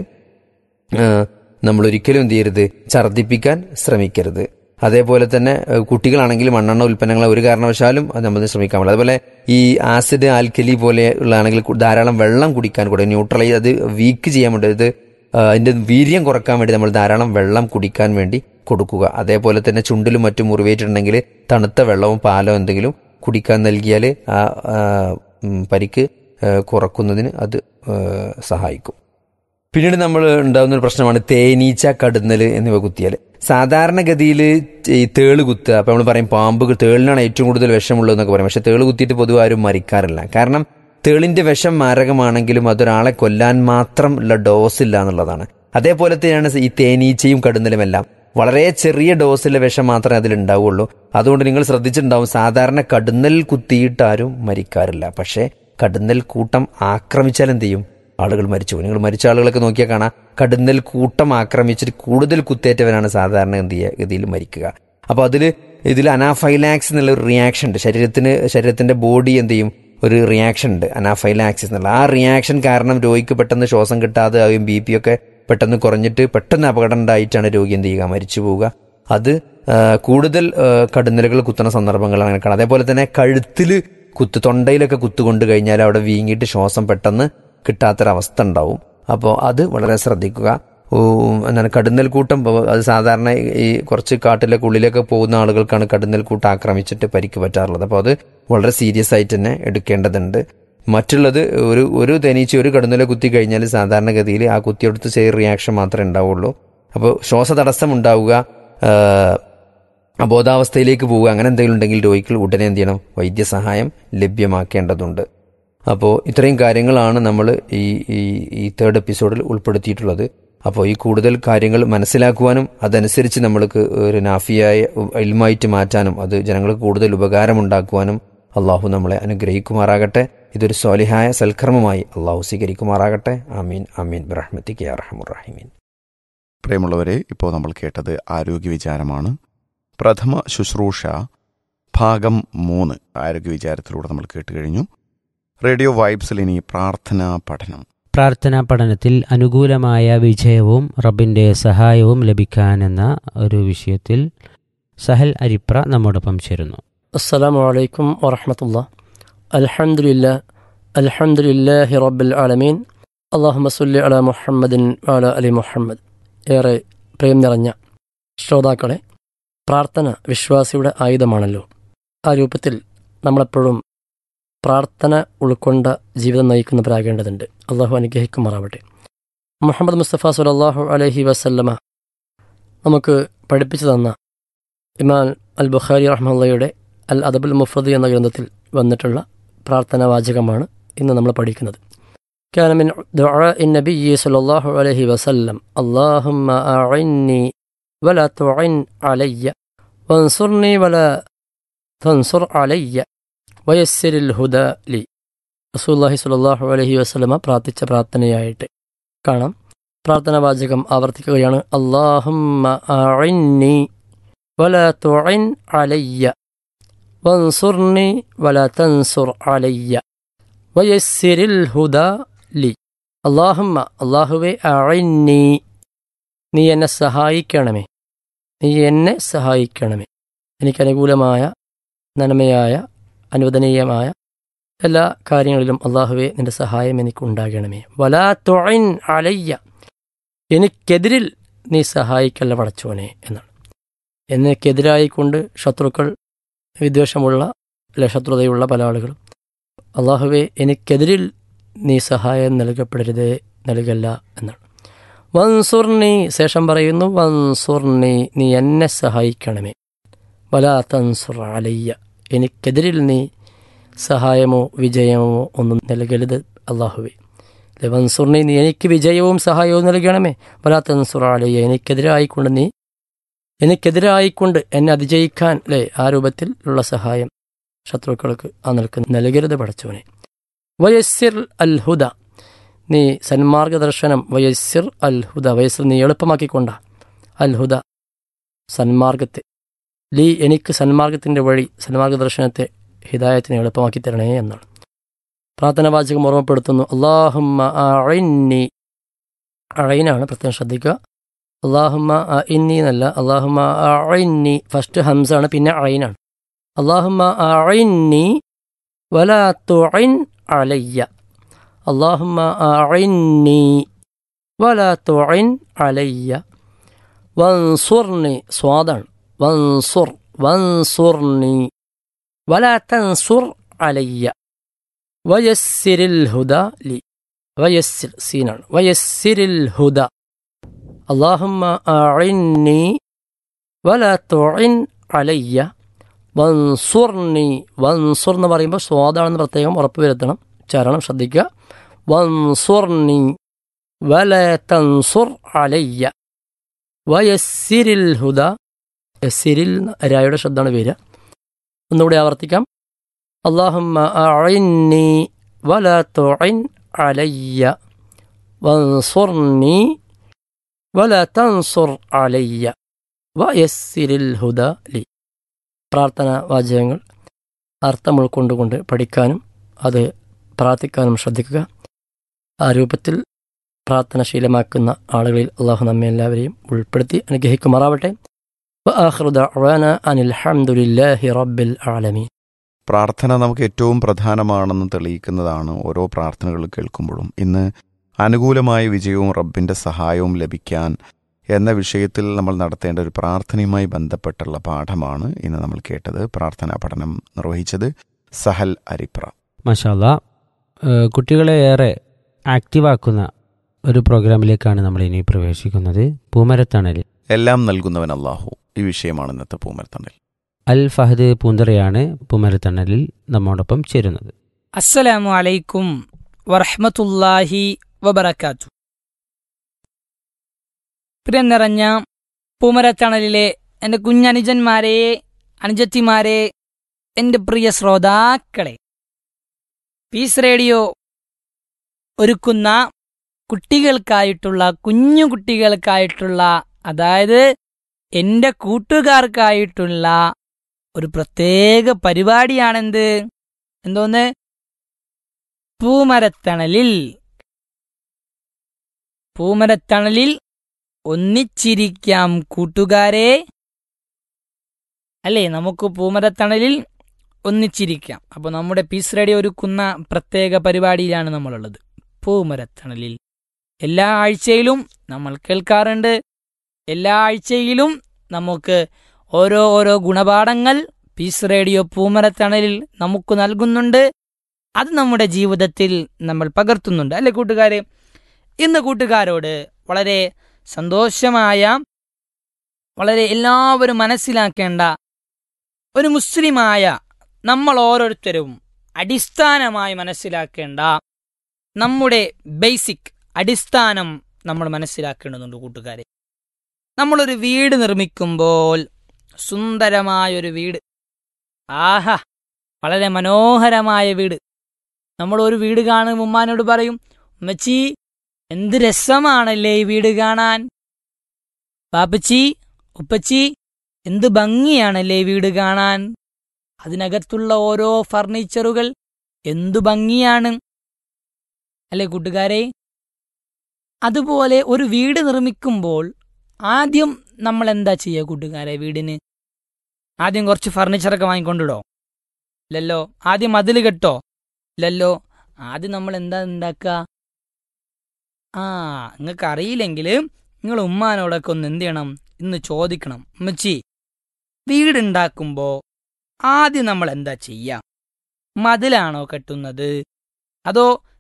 C: നമ്മൾ ഒരിക്കലും എന്ത് ചെയ്യരുത്, ഛർദ്ദിപ്പിക്കാൻ ശ്രമിക്കരുത്. അതേപോലെ തന്നെ കുട്ടികളാണെങ്കിൽ മണ്ണെണ്ണ ഉൽപ്പന്നങ്ങൾ ഒരു കാരണവശാലും അത് നമ്മൾ ശ്രമിക്കാൻ പാടില്ല. അതുപോലെ ഈ ആസിഡ് ആൽക്കലി പോലെ ഉള്ളതാണെങ്കിൽ ധാരാളം വെള്ളം കുടിക്കാൻ കൂടെ ന്യൂട്രലൈസ് അത് വീക്ക് ചെയ്യാൻ വേണ്ടി ഇത് അതിൻ്റെ വീര്യം കുറക്കാൻ വേണ്ടി നമ്മൾ ധാരാളം വെള്ളം കുടിക്കാൻ വേണ്ടി കൊടുക്കുക. അതേപോലെ തന്നെ ചുണ്ടിലും മറ്റും മുറിവേറ്റിട്ടുണ്ടെങ്കിൽ തണുത്ത വെള്ളവും പാലോ എന്തെങ്കിലും കുടിക്കാൻ നൽകിയാൽ ആ പരിക്ക് കുറക്കുന്നതിന് അത് സഹായിക്കും. പിന്നീട് നമ്മൾ ഉണ്ടാകുന്ന ഒരു പ്രശ്നമാണ് തേനീച്ച, കടുന്നൽ എന്നിവ കുത്തിയാൽ. സാധാരണഗതിയിൽ ഈ തേള് കുത്തുക, അപ്പോൾ നമ്മൾ പറയും പാമ്പ് തേളിനാണ് ഏറ്റവും കൂടുതൽ വിഷമുള്ളതെന്നൊക്കെ പറയും. പക്ഷെ തേള് കുത്തിയിട്ട് പൊതുവെ ആരും മരിക്കാറില്ല. കാരണം തേളിന്റെ വിഷം മാരകമാണെങ്കിലും അതൊരാളെ കൊല്ലാൻ മാത്രം ഉള്ള ഡോസ് ഇല്ല എന്നുള്ളതാണ്. അതേപോലെ തന്നെയാണ് ഈ തേനീച്ചയും കടുന്നലുമെല്ലാം. വളരെ ചെറിയ ഡോസിലെ വിഷം മാത്രമേ അതിലുണ്ടാവുള്ളൂ. അതുകൊണ്ട് നിങ്ങൾ ശ്രദ്ധിച്ചിട്ടുണ്ടാവും, സാധാരണ കടുന്നൽ കുത്തിയിട്ടാരും മരിക്കാറില്ല. പക്ഷേ കടുന്നൽ കൂട്ടം ആക്രമിച്ചാൽ എന്ത് ചെയ്യും, ആളുകൾ മരിച്ചു. നിങ്ങൾ മരിച്ച ആളുകളൊക്കെ നോക്കിയാൽ കാണാം, കടുന്നൽ കൂട്ടം ആക്രമിച്ചിട്ട് കൂടുതൽ കുത്തേറ്റവരാണ് സാധാരണ എന്ത് ചെയ്യുക, ഗതിയിൽ മരിക്കുക. അപ്പോൾ അതിൽ ഇതിൽ അനാഫൈലാക്സ് എന്നുള്ള ഒരു റിയാക്ഷൻ ഉണ്ട്. ശരീരത്തിന് ശരീരത്തിന്റെ ബോഡി എന്ത് ചെയ്യും, ഒരു റിയാക്ഷൻ ഉണ്ട് അനാഫൈലാക്സിസ് എന്നുള്ള. ആ റിയാക്ഷൻ കാരണം രോഗിക്ക് പെട്ടെന്ന് ശ്വാസം കിട്ടാതെ ആകും, ബി പി ഒക്കെ പെട്ടെന്ന് കുറഞ്ഞിട്ട് പെട്ടെന്ന് അപകടം ഉണ്ടായിട്ടാണ് രോഗി എന്ത് ചെയ്യുക, മരിച്ചു പോവുക. അത് കൂടുതൽ കടുന്നലുകൾ കുത്തുന്ന സന്ദർഭങ്ങളാണ് അങ്ങനെ കാണാം. അതേപോലെ തന്നെ കഴുത്തിൽ കുത്ത്, തൊണ്ടയിലൊക്കെ കുത്തുകൊണ്ട് കഴിഞ്ഞാൽ അവിടെ വീങ്ങിയിട്ട് ശ്വാസം പെട്ടെന്ന് കിട്ടാത്തൊരവസ്ഥ ഉണ്ടാവും. അപ്പോൾ അത് വളരെ ശ്രദ്ധിക്കുക. എന്താണ് കടുന്നൽ കൂട്ടം, അത് സാധാരണ ഈ കുറച്ച് കാട്ടിലേക്ക് ഉള്ളിലേക്ക് പോകുന്ന ആളുകൾക്കാണ് കടുന്നൽ കൂട്ടം ആക്രമിച്ചിട്ട് പരിക്ക് പറ്റാറുള്ളത്. അപ്പോൾ അത് വളരെ സീരിയസ് ആയിട്ട് തന്നെ എടുക്കേണ്ടതുണ്ട്. മറ്റുള്ളത് ഒരു ഒരു തേനീച്ച ഒരു കടുന്നല കുത്തി കഴിഞ്ഞാൽ സാധാരണഗതിയിൽ ആ കുത്തിയെടുത്ത് ചെറിയ റിയാക്ഷൻ മാത്രമേ ഉണ്ടാവുള്ളൂ. അപ്പോൾ ശ്വാസതടസ്സം ഉണ്ടാവുക, അബോധാവസ്ഥയിലേക്ക് പോവുക, അങ്ങനെ എന്തെങ്കിലും ഉണ്ടെങ്കിൽ രോഗികൾ ഉടനെ എന്ത് ചെയ്യണം, വൈദ്യസഹായം ലഭ്യമാക്കേണ്ടതുണ്ട്. അപ്പോൾ ഇത്രയും കാര്യങ്ങളാണ് നമ്മൾ ഈ ഈ തേർഡ് എപ്പിസോഡിൽ ഉൾപ്പെടുത്തിയിട്ടുള്ളത്. അപ്പോൾ ഈ കൂടുതൽ കാര്യങ്ങൾ മനസ്സിലാക്കുവാനും അതനുസരിച്ച് നമ്മൾക്ക് ഒരു നാഫിയായ ഇൽമായിട്ട് മാറ്റാനും അത് ജനങ്ങൾക്ക് കൂടുതൽ ഉപകാരമുണ്ടാക്കുവാനും അള്ളാഹു നമ്മളെ അനുഗ്രഹിക്കുമാറാകട്ടെ. ഇതൊരു സ്വാലിഹായ സൽക്കർമ്മമായി അള്ളാഹു സ്വീകരിക്കുമാറാകട്ടെ. ആമീൻ ആമീൻ ബിറഹ്മതിക യാ അർഹമർ റഹീമീൻ.
A: പ്രിയമുള്ളവരെ, ഇപ്പോൾ നമ്മൾ കേട്ടത് ആരോഗ്യ വിചാരമാണ്. പ്രഥമ ശുശ്രൂഷ ഭാഗം മൂന്ന് ആരോഗ്യ വിചാരത്തിലൂടെ നമ്മൾ കേട്ട് കഴിഞ്ഞു. റേഡിയോ വൈബ്സിൽ ഇനി പ്രാർത്ഥനാ പഠനം.
B: പ്രാർത്ഥനാ പഠനത്തിൽ അനുകൂലമായ വിജയവും റബ്ബിൻ്റെ സഹായവും ലഭിക്കാനെന്ന ഒരു വിഷയത്തിൽ സഹൽ അരിപ്ര നമ്മോടൊപ്പം ചേരുന്നു.
D: അസ്സലാമു അലൈക്കും വറഹ്മത്തുള്ളാഹി. അൽഹംദുലില്ലാഹ് അൽഹംദുലില്ലാഹി റബ്ബിൽ ആലമീൻ. അല്ലാഹുമ്മ സ്വല്ലി അലാ മുഹമ്മദിൻ വഅലാ അലി മുഹമ്മദ്. ഏറെ പ്രേം നിറഞ്ഞ ശ്രോതാക്കളെ, പ്രാർത്ഥന വിശ്വാസിയുടെ ആയുധമാണല്ലോ. ആ രൂപത്തിൽ നമ്മളെപ്പോഴും പ്രാർത്ഥന ഉൾക്കൊണ്ട ജീവിതം നയിക്കുന്നവരാകേണ്ടതുണ്ട്. അള്ളാഹു അനുഗ്രഹിക്കുമാറാവട്ടെ. മുഹമ്മദ് മുസ്തഫ സല്ലല്ലാഹു അലൈഹി വസല്ലമ നമുക്ക് പഠിപ്പിച്ചു തന്ന ഇമാം അൽ ബുഖാരി റഹ്മത്തുള്ളാഹിയുടെ അൽ അദബുൽ മുഫ്രദ് എന്ന ഗ്രന്ഥത്തിൽ വന്നിട്ടുള്ള പ്രാർത്ഥനാ വാചകമാണ് ഇന്ന് നമ്മൾ പഠിക്കുന്നത്. കാന മിൻ ദുആഇ നബിയ്യി സല്ലല്ലാഹു അലൈഹി വസല്ലം അല്ലാഹുമ്മ അഇന്നി വലാ തുഇൻ അലയ്യ വൻസുർനി വലാ തൻസുർ അലയ്യ വയസ്സിരിൽ ഹുദ ലി. റസൂലുള്ളാഹി സ്വല്ലല്ലാഹു അലൈഹി വസല്ലമ പ്രാർത്ഥിച്ച പ്രാർത്ഥനയായിട്ട് കാണാം. പ്രാർത്ഥനാ വാചകം ആവർത്തിക്കുകയാണ്. അല്ലാഹുമ്മ അഇന്നി വലാ തുഇൻ അലയ്യ വൻസുർനി വലാ തൻസുർ അലയ്യ വയസ്സിരിൽ ഹുദ ലി. അല്ലാഹുമ്മ, അല്ലാഹുവേ, അഇന്നി, നീ എന്നെ സഹായിക്കണമേ, നീ എന്നെ സഹായിക്കണമേ. എനിക്ക് അനുകൂലമായ നന്മയായ അനുവദനീയമായ എല്ലാ കാര്യങ്ങളിലും അള്ളാഹുവേ നിന്റെ സഹായം എനിക്കുണ്ടാകണമേ. വലാ തുഇൻ അലയ്യ, എനിക്കെതിരിൽ നീ സഹായിക്കല്ല പടച്ചോനെ എന്നാണ്. എനിക്കെതിരായിക്കൊണ്ട് ശത്രുക്കൾ, വിദ്വേഷമുള്ള അല്ലെ ശത്രുതയുള്ള പല ആളുകളും അള്ളാഹുവേ എനിക്കെതിരിൽ നീ സഹായം നൽകപ്പെടരുതേ, നൽകല്ല എന്നാണ്. വൻസുർണി ശേഷം പറയുന്നു, വൻസുർണി നീ എന്നെ സഹായിക്കണമേ, വലാ തൻസുർ അലയ്യ എനിക്കെതിരിൽ നീ സഹായമോ വിജയമോ ഒന്നും നൽകരുത് അള്ളാഹുവേ. അല്ലെ, വൻസുർണി നീ എനിക്ക് വിജയവും സഹായവും നൽകണമേ, വലാ തൻസുർ അലയ്യ എനിക്കെതിരായിക്കൊണ്ട് നീ എനിക്കെതിരായിക്കൊണ്ട് എന്നെ അതിജയിക്കാൻ അല്ലേ ആ രൂപത്തിൽ ഉള്ള സഹായം ശത്രുക്കൾക്ക് ആ നിൽക്ക് നൽകരുത് പടച്ചവനെ. വയസ്സിർ അൽ ഹുദ നീ സന്മാർഗദർശനം, വയസ്സിർ അൽ ഹുദ വയസ്സിർ നീ എളുപ്പമാക്കിക്കൊണ്ട അൽ ഹുദ സന്മാർഗത്തെ, ലീ എനിക്ക് സന്മാർഗത്തിൻ്റെ വഴി സന്മാർഗദർശനത്തെ ഹിദായത്തിനെ എളുപ്പമാക്കി തരണേ എന്നാണ്. പ്രാർത്ഥനാവാചകം ഓർമ്മപ്പെടുത്തുന്നു, അല്ലാഹുമ്മ അഇന്നി അഇനാണ് പ്രത്യേകം ശ്രദ്ധിക്കുക. അല്ലാഹുമ്മ അഇന്നി എന്നല്ല, അല്ലാഹുമ്മ അഇന്നി ഫസ്റ്റ് ഹംസാണ് പിന്നെ അയിനാണ്. അല്ലാഹുമ്മ അഇന്നി വലാ തുഇൻ അലയ്യ, അല്ലാഹുമ്മ അഇന്നി വലാ തുഇൻ അലയ്യ. വൻസുർനി സ്വാദാണ്, വൻസുർ വൻസുർനി വലാ തൻസുർ അലയ്യ. വയസ്സിരിൽ ഹുദ ലി, വയസ്സിർ സീനാണ്, വയസ്സിരിൽ ഹുദ. അല്ലാഹുമ്മ അഇന്നി വലാ തുഇൻ അലയ്യ വൻസുർനി. വൻസുർ എന്ന് പറയുമ്പോൾ സ്വാദാണെന്ന് പ്രത്യേകം ഉറപ്പ് വരുത്തണം, ചരണം ശ്രദ്ധിക്കുക. വൻസുർനി വലാ തൻസുർ അലയ്യ വയസ്സിരിൽ ഹുദ. യസ്സിരിൽ രായുടെ ശബ്ദമാണ് വരിക. ഒന്നുകൂടി ആവർത്തിക്കാം. അല്ലാഹുമ്മ അഇന്നി വലാ തുഇൻ അലയ്യ വൻസുർനി വലാ തൻസുർ അലയ്യ വയസ്സിരിൽ ഹുദ ലി. പ്രാർത്ഥനാ വാചകങ്ങൾ അർത്ഥം ഉൾക്കൊണ്ടുകൊണ്ട് പഠിക്കാനും അത് പ്രാർത്ഥിക്കാനും ശ്രദ്ധിക്കുക. ആ രൂപത്തിൽ പ്രാർത്ഥന ശീലമാക്കുന്ന ആളുകളിൽ അള്ളാഹു നമ്മെ എല്ലാവരെയും ഉൾപ്പെടുത്തി അനുഗ്രഹിക്കുമാറാവട്ടെ. വആഖിറു ദഅ്വാനാ അനിൽ ഹംദുലില്ലാഹി റബ്ബിൽ ആലമീൻ.
A: പ്രാർത്ഥന നമുക്ക് ഏറ്റവും പ്രധാനമാണെന്ന് തെളിയിക്കുന്നതാണ് ഓരോ പ്രാർത്ഥനകൾ കേൾക്കുമ്പോഴും. ഇന്ന് അനുകൂലമായ വിജയവും റബ്ബിൻ്റെ സഹായവും ലഭിക്കാൻ എന്ന വിഷയത്തിൽ നമ്മൾ നടത്തേണ്ട ഒരു പ്രാർത്ഥനയുമായി ബന്ധപ്പെട്ടുള്ള പാഠമാണ് ഇന്ന് നമ്മൾ കേട്ടത്. പ്രാർത്ഥനാ പഠനം നിർവഹിച്ചത് സഹൽ അരിപ്ര.
B: മാഷാ അല്ലാ, കുട്ടികളെ ഏറെ ആക്റ്റീവാക്കുന്ന ഒരു പ്രോഗ്രാമിലേക്കാണ് നമ്മൾ ഇനി പ്രവേശിക്കുന്നത്. പൂമരത്തണലിൽ
A: എല്ലാം നൽകുന്നവൻ അല്ലാഹു, ഈ വിഷയമാണ് ഇന്നത്തെ പൂമരത്തണൽ.
B: അൽ ഫഹദ് പൂന്തറയാണ് പൂമരത്തണലിൽ നമ്മോടൊപ്പം ചേരുന്നത്.
E: അസ്സലാമു അലൈക്കും വറഹ്മത്തുള്ളാഹി വബറകാത്തു. പ്രിയം നിറഞ്ഞ പൂമരത്തണലിലെ എൻ്റെ കുഞ്ഞനുജന്മാരെ, അനുജത്തിമാരെ, എൻ്റെ പ്രിയ ശ്രോതാക്കളെ, പീസ് റേഡിയോ ഒരുക്കുന്ന കുട്ടികൾക്കായിട്ടുള്ള, കുഞ്ഞു കുട്ടികൾക്കായിട്ടുള്ള, അതായത് എൻ്റെ കൂട്ടുകാർക്കായിട്ടുള്ള ഒരു പ്രത്യേക പരിപാടിയാണെന്ത്, എന്തോന്ന്, പൂമരത്തണലിൽ. പൂമരത്തണലിൽ ഒന്നിച്ചിരിക്കാം കൂട്ടുകാരെ, അല്ലേ? നമുക്ക് പൂമരത്തണലിൽ ഒന്നിച്ചിരിക്കാം. അപ്പോൾ നമ്മുടെ പീസ് റേഡിയോ ഒരുക്കുന്ന പ്രത്യേക പരിപാടിയിലാണ് നമ്മളുള്ളത്, പൂമരത്തണലിൽ. എല്ലാ ആഴ്ചയിലും നമ്മൾ കേൾക്കാറുണ്ട്. എല്ലാ ആഴ്ചയിലും നമുക്ക് ഓരോ ഓരോ ഗുണപാഠങ്ങൾ പീസ് റേഡിയോ പൂമരത്തണലിൽ നമുക്ക് നൽകുന്നുണ്ട്. അത് നമ്മുടെ ജീവിതത്തിൽ നമ്മൾ പകർത്തുന്നുണ്ട്, അല്ലേ കൂട്ടുകാരെ? ഇന്ന് കൂട്ടുകാരോട് വളരെ സന്തോഷമായ, വളരെ എല്ലാവരും മനസ്സിലാക്കേണ്ട ഒരു മുസ്ലിമായ നമ്മൾ ഓരോരുത്തരും അടിസ്ഥാനമായി മനസ്സിലാക്കേണ്ട നമ്മുടെ ബേസിക് അടിസ്ഥാനം നമ്മൾ മനസ്സിലാക്കേണ്ടതുണ്ട് കൂട്ടുകാരെ. നമ്മളൊരു വീട് നിർമ്മിക്കുമ്പോൾ, സുന്ദരമായൊരു വീട്, ആഹാ വളരെ മനോഹരമായ വീട്, നമ്മളൊരു വീട് കാണുമ്പോൾ ഉമ്മാനോട് പറയും, ഉമ്മച്ചി എന്ത് രസമാണല്ലേ ഈ വീട് കാണാൻ, പാപ്പച്ചി ഉപ്പച്ചി എന്ത് ഭംഗിയാണല്ലേ ഈ വീട് കാണാൻ, അതിനകത്തുള്ള ഓരോ ഫർണിച്ചറുകൾ എന്തു ഭംഗിയാണ്, അല്ലേ കൂട്ടുകാരെ? അതുപോലെ ഒരു വീട് നിർമ്മിക്കുമ്പോൾ ആദ്യം നമ്മൾ എന്താ ചെയ്യുക കൂട്ടുകാരെ? വീടിന് ആദ്യം കുറച്ച് ഫർണിച്ചറൊക്കെ വാങ്ങിക്കൊണ്ടിടോ? ഇല്ലല്ലോ. ആദ്യം മതിൽ കെട്ടോ? ഇല്ലല്ലോ. ആദ്യം നമ്മൾ എന്താ ഉണ്ടാക്കുക? ആ നിങ്ങൾക്ക് അറിയില്ലെങ്കിൽ നിങ്ങൾ ഉമ്മാനോടൊക്കെ ഒന്ന് എന്ത് ചെയ്യണം, ഇന്ന് ചോദിക്കണം. ഉമ്മച്ചി, വീടുണ്ടാക്കുമ്പോൾ ആദ്യം നമ്മൾ എന്താ ചെയ്യാം? മതിലാണോ കെട്ടുന്നത്, അതോ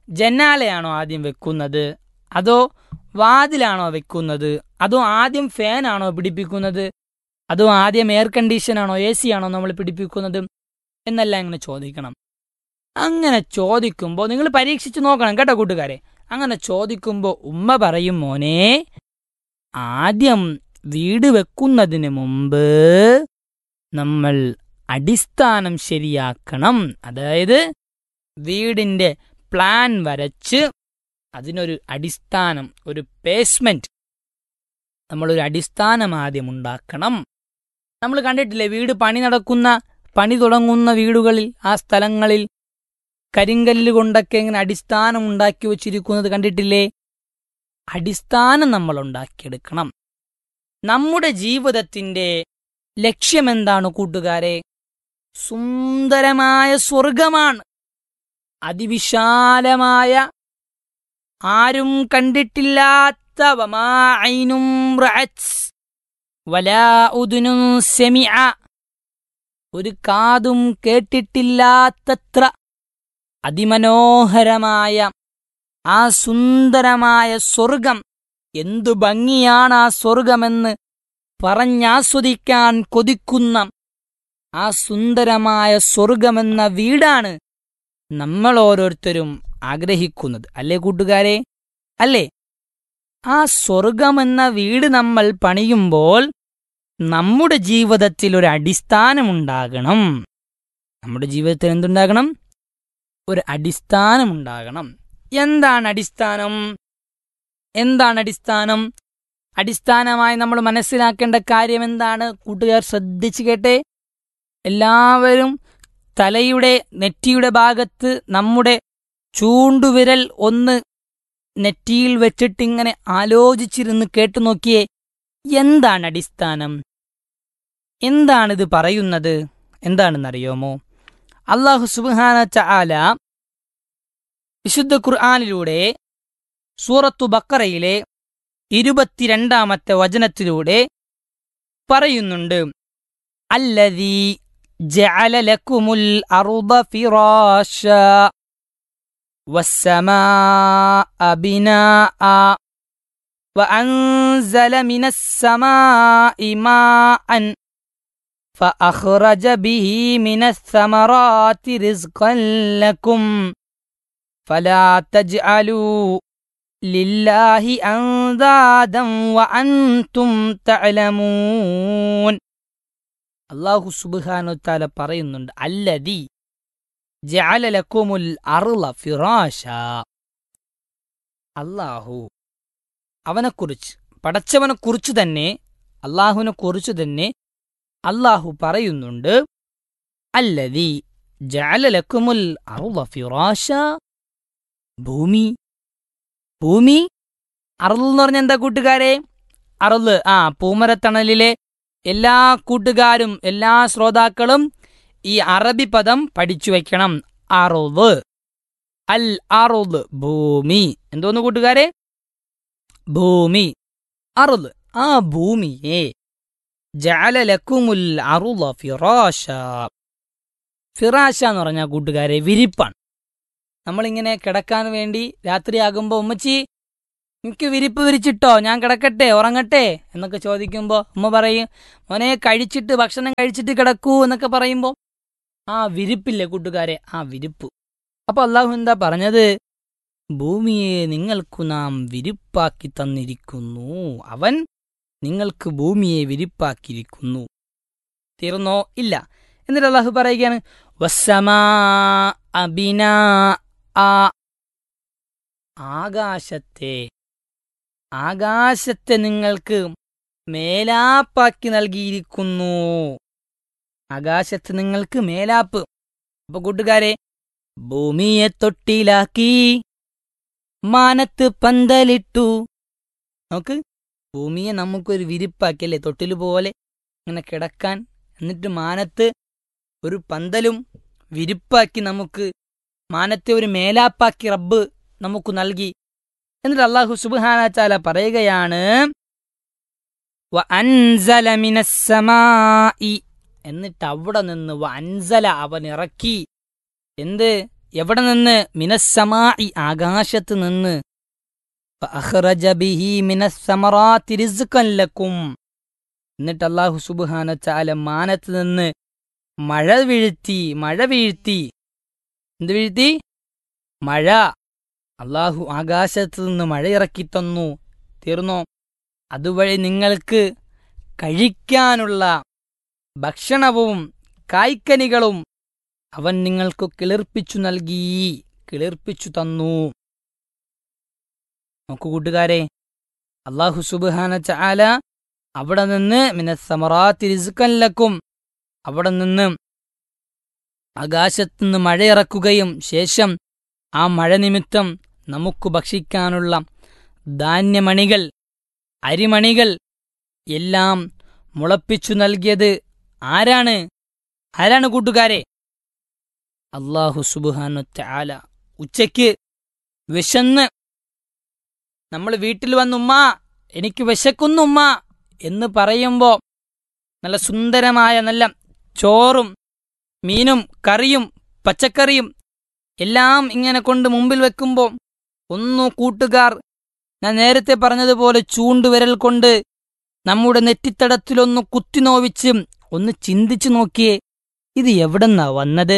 E: ജന്നാലയാണോ ആദ്യം വെക്കുന്നത്, അതോ വാതിലാണോ വെക്കുന്നത്, അതോ ആദ്യം ഫാനാണോ പിടിപ്പിക്കുന്നത്, അതോ ആദ്യം എയർ കണ്ടീഷനാണോ എ സി ആണോ നമ്മൾ പിടിപ്പിക്കുന്നത് എന്നെല്ലാം ഇങ്ങനെ ചോദിക്കണം. അങ്ങനെ ചോദിക്കുമ്പോൾ നിങ്ങൾ പരീക്ഷിച്ച് നോക്കണം കേട്ടോ കൂട്ടുകാരെ. അങ്ങനെ ചോദിക്കുമ്പോൾ ഉമ്മ പറയും, മോനെ ആദ്യം വീട് വെക്കുന്നതിന് മുമ്പ് നമ്മൾ അടിസ്ഥാനം ശരിയാക്കണം. അതായത് വീടിന്റെ പ്ലാൻ വരച്ച് അതിനൊരു അടിസ്ഥാനം, ഒരു ബേസ്മെന്റ്, നമ്മളൊരു അടിസ്ഥാനം ആദ്യം ഉണ്ടാക്കണം. നമ്മൾ കണ്ടിട്ടില്ലേ വീട് പണി നടക്കുന്ന പണി തുടങ്ങുന്ന വീടുകളിൽ ആ സ്ഥലങ്ങളിൽ കരിങ്കല്ല് കൊണ്ടൊക്കെ ഇങ്ങനെ അടിസ്ഥാനം ഉണ്ടാക്കി വച്ചിരിക്കുന്നത് കണ്ടിട്ടില്ലേ? അടിസ്ഥാനം നമ്മൾ ഉണ്ടാക്കിയെടുക്കണം. നമ്മുടെ ജീവിതത്തിന്റെ ലക്ഷ്യമെന്താണ് കൂട്ടുകാരെ? സുന്ദരമായ സ്വർഗമാണ്. അതിവിശാലമായ, ആരും കണ്ടിട്ടില്ലാത്ത, വമാ ഐനും റഅത് വലാ ഉദുനും സമിഅ, ഒരു കാതും കേട്ടിട്ടില്ലാത്തത്ര അതിമനോഹരമായ ആ സുന്ദരമായ സ്വർഗം. എന്തു ഭംഗിയാണ് ആ സ്വർഗമെന്ന് പറഞ്ഞാസ്വദിക്കാൻ കൊതിക്കുന്ന ആ സുന്ദരമായ സ്വർഗമെന്ന വീടാണ് നമ്മൾ ഓരോരുത്തരും ആഗ്രഹിക്കുന്നത്. അല്ലേ കൂട്ടുകാരെ? അല്ലേ? ആ സ്വർഗമെന്ന വീട് നമ്മൾ പണിയുമ്പോൾ നമ്മുടെ ജീവിതത്തിൽ ഒരു അടിസ്ഥാനമുണ്ടാകണം. നമ്മുടെ ജീവിതത്തിൽ എന്തുണ്ടാകണം? ഒരു അടിസ്ഥാനമുണ്ടാകണം. എന്താണ് അടിസ്ഥാനം? എന്താണ് അടിസ്ഥാനം? അടിസ്ഥാനമായി നമ്മൾ മനസ്സിലാക്കേണ്ട കാര്യം എന്താണ്? കൂട്ടുകാർ ശ്രദ്ധിച്ചു കേട്ടെ. എല്ലാവരും തലയുടെ നെറ്റിയുടെ ഭാഗത്ത് നമ്മുടെ ചൂണ്ടുവിരൽ ഒന്ന് നെറ്റിയിൽ വെച്ചിട്ടിങ്ങനെ ആലോചിച്ചിരുന്ന് കേട്ടു നോക്കിയേ. എന്താണ് അടിസ്ഥാനം? എന്താണിത് പറയുന്നത്? എന്താണെന്നറിയോമോ? അല്ലാഹു സുബ്ഹാനഹു വ തആല വിശുദ്ധ ഖുർആനിലൂടെ സൂറത്തു ബഖറയിലെ ഇരുപത്തിരണ്ടാമത്തെ വചനത്തിലൂടെ പറയുന്നുണ്ട്, അല്ലദീ ജഅല ലക്കുമുൽ അർദ ഫിറാശാ വസ്സമാഅ ബിനാഅ വഅൻസല മിനസ് സമാഇ മാഅൻ ഫഅഖ്റജ ബിഹി മിനസ് സമറാത്തി റിസ്ഖൻ ലക്കും ഫലാ തജ്അലൂ ലില്ലാഹി അൻദാദൻ വഅൻതും തഅലമൂൻ. അല്ലാഹു സുബ്ഹാനഹു വ തആല പറയുന്നുണ്ട്, അല്ലദീ ജഅല ലക്കുമുൽ അർള ഫിറാശാ. അല്ലാഹു, അവനെക്കുറിച്ച്, പടച്ചവനെക്കുറിച്ച് തന്നെ, അല്ലാഹുവിനെ കുറിച്ച് തന്നെ അല്ലാഹു പറയുന്നുണ്ട്, അല്ലദീ ജഅല ലക്കുമുൽ അർള ഫിറാശാ. ഭൂമി, ഭൂമി അർള് എന്ന് പറഞ്ഞാൽ എന്താ കൂട്ടുകാരെ? അർള്, ആ പൂമരത്തണലിലെ എല്ലാ കൂട്ടുകാരും എല്ലാ ശ്രോതാക്കളും ഈ അറബി പദം പഠിച്ചു വയ്ക്കണം. അർള്, അൽ അർള്, ഭൂമി. എന്തോന്ന് കൂട്ടുകാരെ? ഭൂമി, അർള്. ആ ഭൂമിയെ ജഅല ലക്കുമുൽ അർള ഫിറാശാ. ഫിറാശ എന്ന് പറഞ്ഞാൽ കൂട്ടുകാരെ വിരിപ്പാണ്. നമ്മളിങ്ങനെ കിടക്കാൻ വേണ്ടി രാത്രിയാകുമ്പോൾ ഉമ്മച്ചി എനിക്ക് വിരിപ്പ് വിരിച്ചിട്ടോ, ഞാൻ കിടക്കട്ടെ, ഉറങ്ങട്ടെ എന്നൊക്കെ ചോദിക്കുമ്പോൾ ഉമ്മ പറയും, മോനെ കഴിച്ചിട്ട്, ഭക്ഷണം കഴിച്ചിട്ട് കിടക്കൂ എന്നൊക്കെ പറയുമ്പോൾ ആ വിരിപ്പില്ലേ കൂട്ടുകാരെ, ആ വിരിപ്പ്. അപ്പൊ അല്ലാഹു എന്താ പറഞ്ഞത്? ഭൂമിയെ നിങ്ങൾക്കു നാം വിരിപ്പാക്കി തന്നിരിക്കുന്നു. അവൻ നിങ്ങൾക്ക് ഭൂമിയെ വിരിപ്പാക്കിയിരിക്കുന്നു. തീർന്നോ? ഇല്ല. എന്നിട്ട് അല്ലാഹു പറയുകയാണ്, വസ്സമാഅ ബിനാഅ, ആകാശത്തെ, ആകാശത്തെ നിങ്ങൾക്ക് മേലാപ്പാക്കി നൽകിയിരിക്കുന്നു. ആകാശത്ത് നിങ്ങൾക്ക് മേലാപ്പ്. അപ്പൊ കൂട്ടുകാരെ, ഭൂമിയെ തൊട്ടിലാക്കി മാനത്ത് പന്തലിട്ടു. നോക്ക്, ഭൂമിയെ നമുക്കൊരു വിരിപ്പാക്കി, അല്ലേ? തൊട്ടില് പോലെ ഇങ്ങനെ കിടക്കാൻ. എന്നിട്ട് മാനത്ത് ഒരു പന്തലും വിരിപ്പാക്കി, നമുക്ക് മാനത്തെ ഒരു മേലാപ്പാക്കി റബ്ബ് നമുക്ക് നൽകി. എന്നിട്ട് അല്ലാഹു സുബ്ഹാനഹു വ തആല പറയുകയാണ്, വഅൻസല മിനസ് സമാഇ, എന്നിട്ട് അവിടെ നിന്ന് വഅൻസല, അവൻ ഇറക്കി. എന്ത്? എവിടെ നിന്ന്? മിനസ്സമാഇ ആകാശത്ത് നിന്ന്. ഫഅഖ്റജ ബിഹി മിനസ്സമറാത്തി റിസ്ഖൻ ലക്കും. എന്നിട്ട് അല്ലാഹു സുബ്ഹാനഹു വ തആല മാനത്ത് നിന്ന് മഴ വീഴ്ത്തി മഴ വീഴ്ത്തി എന്ത് വീഴ്ത്തി? മഴ. അല്ലാഹു ആകാശത്ത് നിന്ന് മഴ ഇറക്കി തന്നു. തീർന്നോ? അതുവഴി നിങ്ങൾക്ക് കഴിക്കാനുള്ള ഭക്ഷണവും കായ്ക്കനികളും അവൻ നിങ്ങൾക്ക് കിളിർപ്പിച്ചു നൽകി, കിളിർപ്പിച്ചു തന്നു. നോക്കൂ കൂട്ടുകാരെ, അല്ലാഹു സുബ്ഹാനഹു വ തആല അവിടെ നിന്ന് മിനസ്സമറാത്തി റിസ്ഖൻ ലക്കും, അവിടെ നിന്ന് ആകാശത്തുനിന്ന് മഴയിറക്കുകയും ശേഷം ആ മഴ നിമിത്തം നമുക്ക് ഭക്ഷിക്കാനുള്ള ധാന്യമണികൾ, അരിമണികൾ എല്ലാം മുളപ്പിച്ചു നൽകിയത് ആരാണ്? ആരാണ് കൂട്ടുകാരെ? അല്ലാഹു സുബ്ഹാനഹു വ തആല. ഉച്ചയ്ക്ക് വിശന്ന് നമ്മൾ വീട്ടിൽ വന്ന് ഉമ്മ എനിക്ക് വിശക്കുന്നു ഉമ്മ എന്ന് പറയുമ്പോൾ നല്ല സുന്ദരമായ നല്ല ചോറും മീനും കറിയും പച്ചക്കറിയും എല്ലാം ഇങ്ങനെ കൊണ്ട് മുമ്പിൽ വെക്കുമ്പോൾ ഒന്നു കൂട്ടുകാർ, ഞാൻ നേരത്തെ പറഞ്ഞതുപോലെ ചൂണ്ടുവിരൽ കൊണ്ട് നമ്മുടെ നെറ്റിത്തടത്തിലൊന്ന് കുത്തിനോവിച്ച് ഒന്ന് ചിന്തിച്ചു നോക്കിയേ, ഇത് എവിടെന്നാ വന്നത്?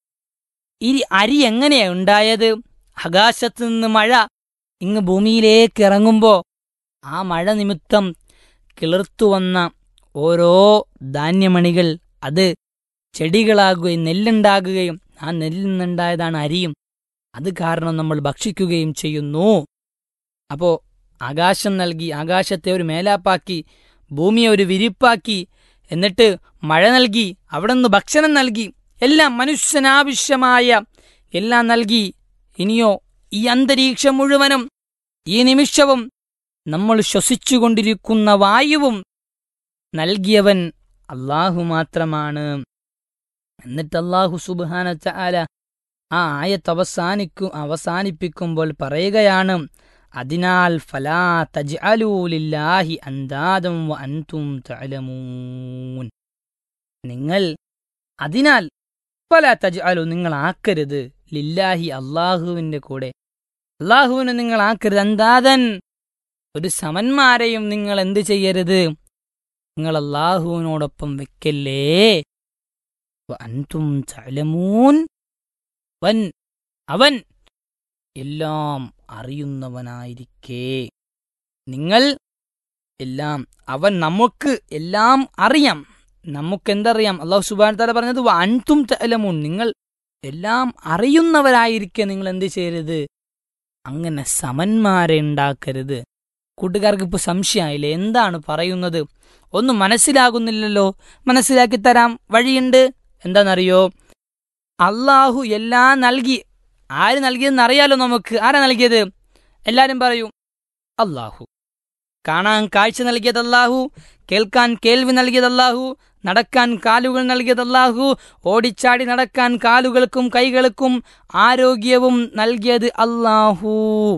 E: ഈ അരി എങ്ങനെയാ ഉണ്ടായത്? ആകാശത്ത് നിന്ന് മഴ ഇങ്ങ് ഭൂമിയിലേക്ക് ഇറങ്ങുമ്പോൾ ആ മഴ നിമിത്തം കിളിർത്തു വന്ന ഓരോ ധാന്യമണികൾ അത് ചെടികളാകുകയും നെല്ലുണ്ടാകുകയും ആ നെല്ലിൽ നിന്നുണ്ടായതാണ് അരിയും. അത് കാരണം നമ്മൾ ഭക്ഷിക്കുകയും ചെയ്യുന്നു. അപ്പോൾ ആകാശം നൽകി, ആകാശത്തെ ഒരു മേലാപ്പാക്കി, ഭൂമിയെ ഒരു വിരിപ്പാക്കി, എന്നിട്ട് മഴ നൽകി, അവിടെ നിന്ന് ഭക്ഷണം നൽകി, എല്ലാം മനുഷ്യനാവശ്യമായ എല്ലാം നൽകി. ഇനിയോ ഈ അന്തരീക്ഷം മുഴുവനും ഈ നിമിഷവും നമ്മൾ ശ്വസിച്ചുകൊണ്ടിരിക്കുന്ന വായുവും നൽകിയവൻ അല്ലാഹു മാത്രമാണ്. എന്നിട്ട് അല്ലാഹു സുബ്ഹാനഹു വ തആല ആ ആയത്ത് അവസാനിക്കു അവസാനിപ്പിക്കുമ്പോൾ പറയുകയാണ്, അതിനാൽ ഫലാ തജ്അലൂ ലില്ലാഹി അൻദാദൻ വ അൻതും തഅലമൂൻ. നിങ്ങൾ അതിനാൽ ഫലാ തജ്അലൂ നിങ്ങൾ ആക്കരുത് ലില്ലാഹി അല്ലാഹുവിന്റെ കൂടെ, അല്ലാഹുവിനെ നിങ്ങൾ ആക്കരുത്, അൻദാദൻ ഒരു സമന്മാരെയും നിങ്ങൾ എന്ത് ചെയ്യരുത്, നിങ്ങൾ അല്ലാഹുവിനോടൊപ്പം വെക്കല്ലേ. വ അൻതും തഅലമൂൻ, വൻ അവൻ എല്ലാം അറിയുന്നവനായിരിക്കെ. നിങ്ങൾ എല്ലാം, അവൻ നമുക്ക് എല്ലാം അറിയാം. നമുക്കെന്തറിയാം? അല്ലാഹു സുബ്ഹാനഹു വ തആല പറഞ്ഞത് വ അൻതും തഅലമൂൻ, നിങ്ങൾ എല്ലാം അറിയുന്നവരായിരിക്കെ നിങ്ങൾ എന്ത് ചെയ്യരുത്, അങ്ങനെ സമന്മാരെ ഉണ്ടാക്കരുത്. കൂട്ടുകാർക്ക് ഇപ്പോൾ സംശയമായില്ലേ, എന്താണ് പറയുന്നത്? ഒന്നും മനസ്സിലാകുന്നില്ലല്ലോ. മനസ്സിലാക്കി തരാം, വഴിയുണ്ട്. എന്താണെന്നറിയോ? അല്ലാഹു എല്ലാം നൽകി. ആര് നൽകിയതെന്ന് അറിയാലോ നമുക്ക്. ആരാ നൽകിയത്? എല്ലാവരും പറയൂ, അല്ലാഹു. കാണാൻ കാഴ്ച നൽകിയത് അല്ലാഹു, കേൾക്കാൻ കേൾവി നൽകിയത് അല്ലാഹു, നടക്കാൻ കാലുകൾ നൽകിയത് അല്ലാഹു, ഓടിച്ചാടി നടക്കാൻ കാലുകൾക്കും കൈകൾക്കും ആരോഗ്യവും നൽകിയത് അല്ലാഹു.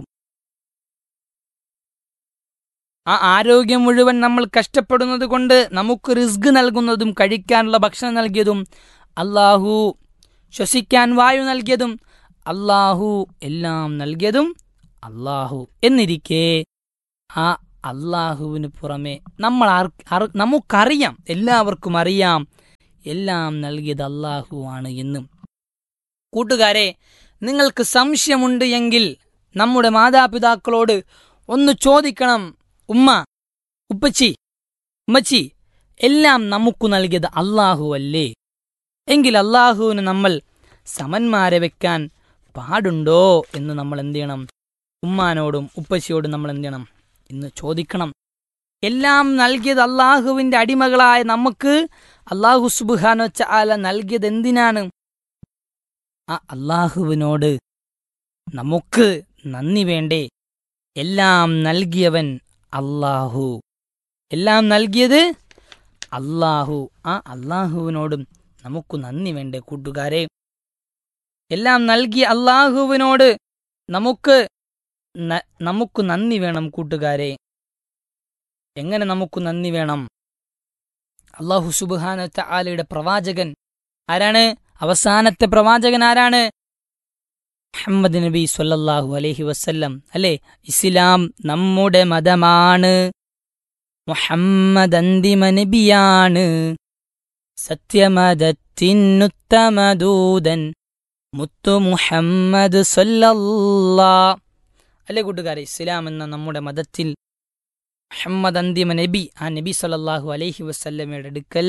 E: ആ ആരോഗ്യം മുഴുവൻ നമ്മൾ കഷ്ടപ്പെടുന്നത് കൊണ്ട് നമുക്ക് റിസ്ക് നൽകുന്നതും കഴിക്കാനുള്ള ഭക്ഷണം നൽകിയതും അല്ലാഹു, ശ്വസിക്കാൻ വായു നൽകിയതും അല്ലാഹു, എല്ലാം നൽകിയതും അല്ലാഹു. എന്നിരിക്കെ ആ അല്ലാഹുവിന് പുറമെ നമ്മൾ നമുക്കറിയാം, എല്ലാവർക്കും അറിയാം എല്ലാം നൽകിയത് അല്ലാഹു ആണ് എന്ന്. കൂട്ടുകാരെ, നിങ്ങൾക്ക് സംശയമുണ്ട് എങ്കിൽ നമ്മുടെ മാതാപിതാക്കളോട് ഒന്ന് ചോദിക്കണം, ഉമ്മ, ഉപ്പച്ചി, ഉമ്മച്ചി, എല്ലാം നമുക്ക് നൽകിയത് അല്ലാഹു അല്ലേ? എങ്കിൽ അല്ലാഹുവിന് നമ്മൾ സമന്മാരെ വെക്കാൻ പാടുണ്ടോ എന്ന് നമ്മൾ എന്ത് ചെയ്യണം? ഉമ്മാനോടും ഉപ്പച്ചിയോടും നമ്മൾ എന്ത് ചെയ്യണം? ഇന്ന് ചോദിക്കണം. എല്ലാം നൽകിയത് അല്ലാഹുവിന്റെ അടിമകളായ നമുക്ക് അല്ലാഹു സുബ്ഹാനഹു വ തആല നൽകിയത് എന്തിനാണ്? ആ അല്ലാഹുവിനോട് നമുക്ക് നന്ദി വേണ്ടേ? എല്ലാം നൽകിയവൻ അല്ലാഹു, എല്ലാം നൽകിയത് അല്ലാഹു. ആ അല്ലാഹുവിനോടും നമുക്ക് നന്ദി വേണ്ടേ കൂട്ടുകാരെ? എല്ലാം നൽകിയ അല്ലാഹുവിനോട് നമുക്ക് നമുക്ക് നന്ദി വേണം കൂട്ടുകാരെ. എങ്ങനെ നമുക്ക് നന്ദി വേണം? അല്ലാഹു സുബ്ഹാനഹു വ തആലയുടെ പ്രവാചകൻ ആരാണ്? അവസാനത്തെ പ്രവാചകൻ ആരാണ്? മുഹമ്മദ് നബി സ്വല്ലല്ലാഹു അലൈഹി വസല്ലം അല്ലേ, ഇസ്ലാം നമ്മുടെ മതമാണ്, മുഹമ്മദ് അന്തിമ നബിയാണ്, സത്യമതത്തിനുത്തമദൂതൻ മുത്തു മുഹമ്മദ് സ്വല്ലല്ലാ. അല്ലേ കൂട്ടുകാരെ, ഇസ്ലാം എന്ന നമ്മുടെ മതത്തിൽ മുഹമ്മദ് അന്തിമ നബി, ആ നബി സ്വല്ലല്ലാഹു അലൈഹി വസല്ലമയുടെ അടുക്കൽ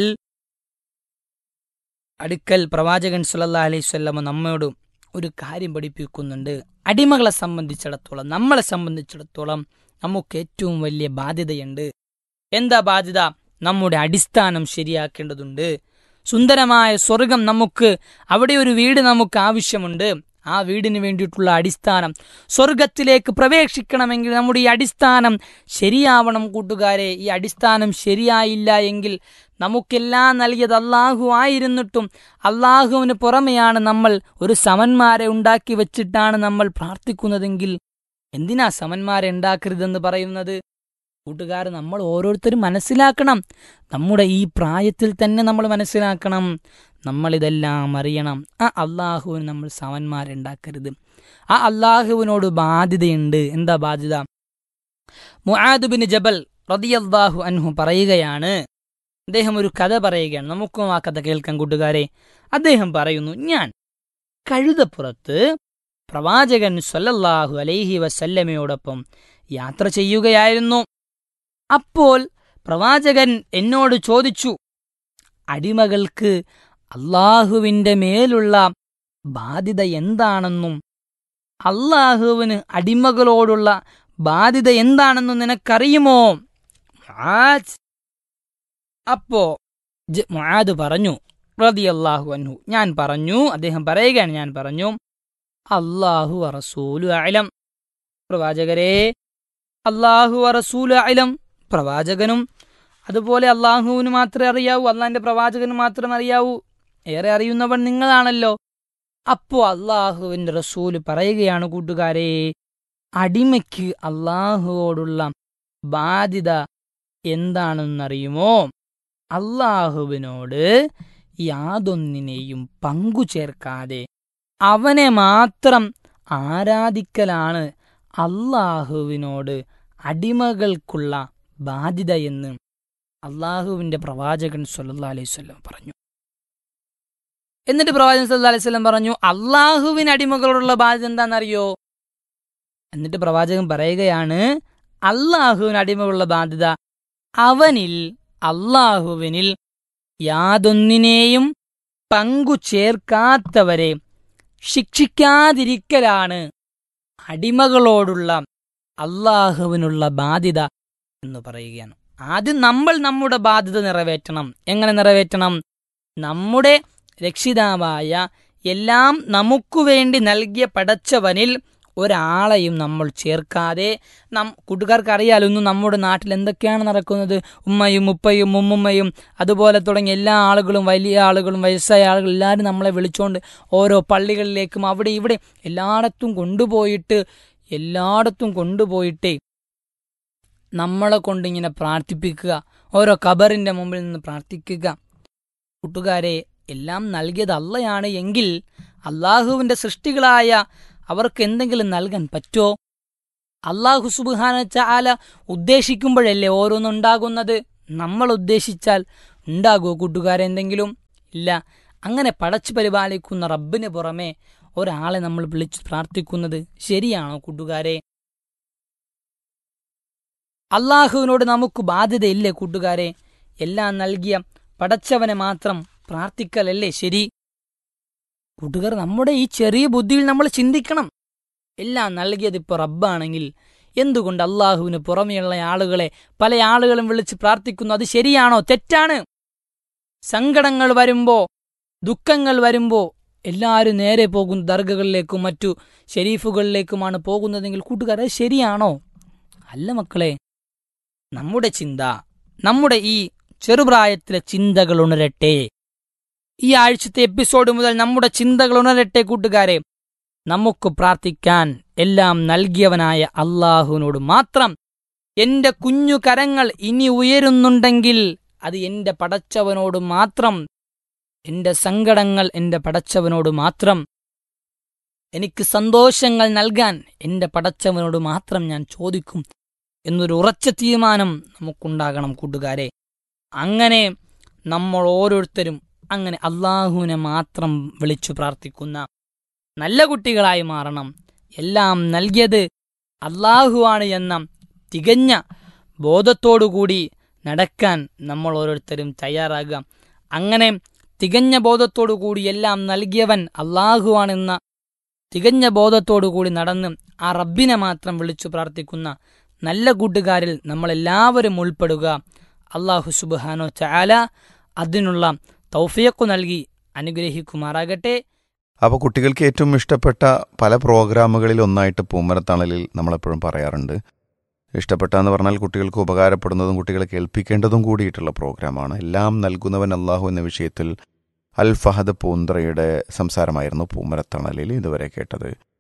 E: അടുക്കൽ പ്രവാചകൻ സ്വല്ലല്ലാഹു അലൈഹി വസല്ലമ നമ്മോട് ഒരു കാര്യം പഠിപ്പിക്കുന്നുണ്ട്. അടിമകളെ സംബന്ധിച്ചിടത്തോളം, നമ്മളെ സംബന്ധിച്ചിടത്തോളം നമുക്ക് ഏറ്റവും വലിയ ബാധ്യതയുണ്ട്. എന്താ ബാധ്യത? നമ്മുടെ അടിസ്ഥാനം ശരിയാക്കേണ്ടതുണ്ട്. സുന്ദരമായ സ്വർഗം നമുക്ക്, അവിടെ ഒരു വീട് നമുക്ക് ആവശ്യമുണ്ട്. ആ വീടിന് വേണ്ടിയിട്ടുള്ള അടിസ്ഥാനം, സ്വർഗത്തിലേക്ക് പ്രവേശിക്കണമെങ്കിൽ നമ്മുടെ ഈ അടിസ്ഥാനം ശരിയാവണം കൂട്ടുകാരെ. ഈ അടിസ്ഥാനം ശരിയായില്ല എങ്കിൽ നമുക്കെല്ലാം നൽകിയത് അള്ളാഹു ആയിരുന്നിട്ടും അള്ളാഹുവിന് പുറമെയാണ് നമ്മൾ ഒരു സമന്മാരെ ഉണ്ടാക്കി വെച്ചിട്ടാണ് നമ്മൾ പ്രാർത്ഥിക്കുന്നതെങ്കിൽ എന്തിനാ സമന്മാരെ ഉണ്ടാക്കരുതെന്ന് പറയുന്നത്? കൂട്ടുകാർ, നമ്മൾ ഓരോരുത്തരും മനസ്സിലാക്കണം. നമ്മുടെ ഈ പ്രായത്തിൽ തന്നെ നമ്മൾ മനസ്സിലാക്കണം, നമ്മളിതെല്ലാം അറിയണം. ആ അള്ളാഹുവിന് നമ്മൾ സമന്മാരുണ്ടാക്കരുത്. ആ അള്ളാഹുവിനോട് ബാധ്യതയുണ്ട്. എന്താ ബാധ്യത? മുആദ് ബിൻ ജബൽ റളിയല്ലാഹു അൻഹു പറയുകയാണ്, അദ്ദേഹം ഒരു കഥ പറയുകയാണ്. നമുക്കും ആ കഥ കേൾക്കാൻ കൂട്ടുകാരെ. അദ്ദേഹം പറയുന്നു, ഞാൻ കഴുതപ്പുറത്ത് പ്രവാചകൻ സ്വല്ലല്ലാഹു അലൈഹി വസല്ലമയോടൊപ്പം യാത്ര ചെയ്യുകയായിരുന്നു. അപ്പോൾ പ്രവാചകൻ എന്നോട് ചോദിച്ചു, അടിമകൾക്ക് അള്ളാഹുവിൻ്റെ മേലുള്ള ബാധ്യത എന്താണെന്നും അള്ളാഹുവിന് അടിമകളോടുള്ള ബാധ്യത എന്താണെന്നും നിനക്കറിയുമോ? അപ്പോ മുആദ് പറഞ്ഞു റളിയല്ലാഹു അൻഹു, ഞാൻ പറഞ്ഞു, അദ്ദേഹം പറയുകയാണ്, ഞാൻ പറഞ്ഞു, അല്ലാഹു വറസൂലു അഅലം, പ്രവാചകരെ അല്ലാഹു വറസൂലു അഅലം, പ്രവാചകനും അതുപോലെ അള്ളാഹുവിന് മാത്രമേ അറിയാവൂ, അള്ളാഹിന്റെ പ്രവാചകന് മാത്രം അറിയാവൂ, ഏറെ അറിയുന്നവൻ നിങ്ങളാണല്ലോ. അപ്പോ അള്ളാഹുവിന്റെ റസൂല് പറയുകയാണ് കൂട്ടുകാരെ, അടിമയ്ക്ക് അള്ളാഹുവോടുള്ള ബാധ്യത എന്താണെന്നറിയുമോ? അള്ളാഹുവിനോട് യാതൊന്നിനെയും പങ്കു ചേർക്കാതെ അവനെ മാത്രം ആരാധിക്കലാണ് അള്ളാഹുവിനോട് അടിമകൾക്കുള്ള ബാധ്യത എന്ന് അള്ളാഹുവിന്റെ പ്രവാചകൻ സ്വല്ലല്ലാഹു അലൈഹി വസല്ലം പറഞ്ഞു. എന്നിട്ട് പ്രവാചകൻ സ്വല്ലല്ലാഹു അലൈഹി വസല്ലം പറഞ്ഞു, അള്ളാഹുവിന് അടിമകളോടുള്ള ബാധ്യത എന്താണെന്നറിയോ? എന്നിട്ട് പ്രവാചകൻ പറയുകയാണ്, അള്ളാഹുവിന് അടിമകളുള്ള ബാധ്യത അവനിൽ, അള്ളാഹുവിനിൽ യാതൊന്നിനെയും പങ്കു ചേർക്കാത്തവരെ ശിക്ഷിക്കാതിരിക്കലാണ് അടിമകളോടുള്ള അള്ളാഹുവിനുള്ള ബാധ്യത എന്ന് പറയുകയാണ്. ആദ്യം നമ്മൾ നമ്മുടെ ബാധ്യത നിറവേറ്റണം. എങ്ങനെ നിറവേറ്റണം? നമ്മുടെ രക്ഷിതാവായ എല്ലാം നമുക്കു വേണ്ടി നൽകിയ പടച്ചവനിൽ ഒരാളെയും നമ്മൾ ചേർക്കാതെ, നം കൂട്ടുകാർക്ക് അറിയാലോ ഇന്ന് നമ്മുടെ നാട്ടിൽ എന്തൊക്കെയാണ് നടക്കുന്നത്. ഉമ്മയും ഉപ്പയും ഉമ്മുമ്മയും അതുപോലെ തുടങ്ങിയ എല്ലാ ആളുകളും, വലിയ ആളുകളും വയസ്സായ ആളുകളും എല്ലാവരും നമ്മളെ വിളിച്ചുകൊണ്ട് ഓരോ പള്ളികളിലേക്കും അവിടെ ഇവിടെ എല്ലായിടത്തും കൊണ്ടുപോയിട്ട് എല്ലായിടത്തും കൊണ്ടുപോയിട്ട് നമ്മളെ കൊണ്ടിങ്ങനെ പ്രാർത്ഥിപ്പിക്കുക, ഓരോ ഖബറിൻ്റെ മുമ്പിൽ നിന്ന് പ്രാർത്ഥിക്കുക. കൂട്ടുകാരെ, എല്ലാം നൽകിയത് അള്ളയാണ് എങ്കിൽ അള്ളാഹുവിൻ്റെ സൃഷ്ടികളായ അവർക്ക് എന്തെങ്കിലും നൽകാൻ പറ്റുമോ? അള്ളാഹു സുബ്ഹാനഹു വ തആല ഉദ്ദേശിക്കുമ്പോഴല്ലേ ഓരോന്നുണ്ടാകുന്നത്. നമ്മൾ ഉദ്ദേശിച്ചാൽ ഉണ്ടാകുമോ കൂട്ടുകാരെ എന്തെങ്കിലും? ഇല്ല. അങ്ങനെ പടച്ചു പരിപാലിക്കുന്ന റബ്ബിന് പുറമെ ഒരാളെ നമ്മൾ വിളിച്ച് പ്രാർത്ഥിക്കുന്നത് ശരിയാണോ കൂട്ടുകാരെ? അള്ളാഹുവിനോട് നമുക്ക് ബാധ്യതയില്ലേ കൂട്ടുകാരെ? എല്ലാം നൽകിയ പടച്ചവനെ മാത്രം പ്രാർത്ഥിക്കലല്ലേ ശരി? കൂട്ടുകാർ, നമ്മുടെ ഈ ചെറിയ ബുദ്ധിയിൽ നമ്മൾ ചിന്തിക്കണം. എല്ലാം നൽകിയത് ഇപ്പോൾ റബ്ബാണെങ്കിൽ എന്തുകൊണ്ട് അള്ളാഹുവിന് പുറമെയുള്ള ആളുകളെ പല ആളുകളും വിളിച്ച് പ്രാർത്ഥിക്കുന്നു? അത് ശരിയാണോ? തെറ്റാണ്. സങ്കടങ്ങൾ വരുമ്പോ, ദുഃഖങ്ങൾ വരുമ്പോ എല്ലാവരും നേരെ പോകുന്ന ദർഗകളിലേക്കും മറ്റു ഷെരീഫുകളിലേക്കുമാണ് പോകുന്നതെങ്കിൽ കൂട്ടുകാർ, അത് ശരിയാണോ? അല്ല മക്കളെ. നമ്മുടെ ചിന്ത, നമ്മുടെ ഈ ചെറുപ്രായത്തിലെ ചിന്തകൾ ഉണരട്ടെ. ഈ ആഴ്ചത്തെ എപ്പിസോഡ് മുതൽ നമ്മുടെ ചിന്തകൾ ഉണരട്ടെ കൂട്ടുകാരെ. നമുക്ക് പ്രാർത്ഥിക്കാൻ എല്ലാം നൽകിയവനായ അള്ളാഹുവിനോട് മാത്രം. എന്റെ കുഞ്ഞു കരങ്ങൾ ഇനി ഉയരുന്നുണ്ടെങ്കിൽ അത് എന്റെ പടച്ചവനോട് മാത്രം. എന്റെ സങ്കടങ്ങൾ എന്റെ പടച്ചവനോട് മാത്രം. എനിക്ക് സന്തോഷങ്ങൾ നൽകാൻ എൻ്റെ പടച്ചവനോട് മാത്രം ഞാൻ ചോദിക്കും എന്നൊരു ഉറച്ച തീരുമാനം നമുക്കുണ്ടാകണം കൂട്ടുകാരെ. അങ്ങനെ നമ്മൾ ഓരോരുത്തരും അങ്ങനെ അള്ളാഹുവിനെ മാത്രം വിളിച്ചു പ്രാർത്ഥിക്കുന്ന നല്ല കുട്ടികളായി മാറണം. എല്ലാം നൽകിയത് അള്ളാഹുവാണ് എന്ന തികഞ്ഞ ബോധത്തോടുകൂടി നടക്കാൻ നമ്മൾ ഓരോരുത്തരും തയ്യാറാകുക. അങ്ങനെ തികഞ്ഞ ബോധത്തോടുകൂടി എല്ലാം നൽകിയവൻ അള്ളാഹുവാണെന്ന തികഞ്ഞ ബോധത്തോടുകൂടി നടന്ന് ആ റബ്ബിനെ മാത്രം വിളിച്ചു പ്രാർത്ഥിക്കുന്ന നല്ല കൂട്ടുകാരിൽ നമ്മളെല്ലാവരും ഉൾപ്പെടുക. അള്ളാഹു സുബ്ഹാനഹു തആല അതിനുള്ള തൗഫീഖ് നൽകി അനുഗ്രഹിക്കുമാറാകട്ടെ.
A: അപ്പോൾ കുട്ടികൾക്ക് ഏറ്റവും ഇഷ്ടപ്പെട്ട പല പ്രോഗ്രാമുകളിൽ ഒന്നായിട്ട് പൂമരത്തണലിൽ നമ്മളെപ്പോഴും പറയാറുണ്ട്. ഇഷ്ടപ്പെട്ടാന്ന് പറഞ്ഞാൽ കുട്ടികൾക്ക് ഉപകാരപ്പെടുന്നതും കുട്ടികളെ കേൾപ്പിക്കേണ്ടതും കൂടിയിട്ടുള്ള പ്രോഗ്രാമാണ്. എല്ലാം നൽകുന്നവൻ അള്ളാഹു എന്ന വിഷയത്തിൽ അൽ ഫഹദ് പൂന്ത്രയുടെ സംസാരമായിരുന്നു പൂമരത്തണലിൽ ഇതുവരെ കേട്ടത്.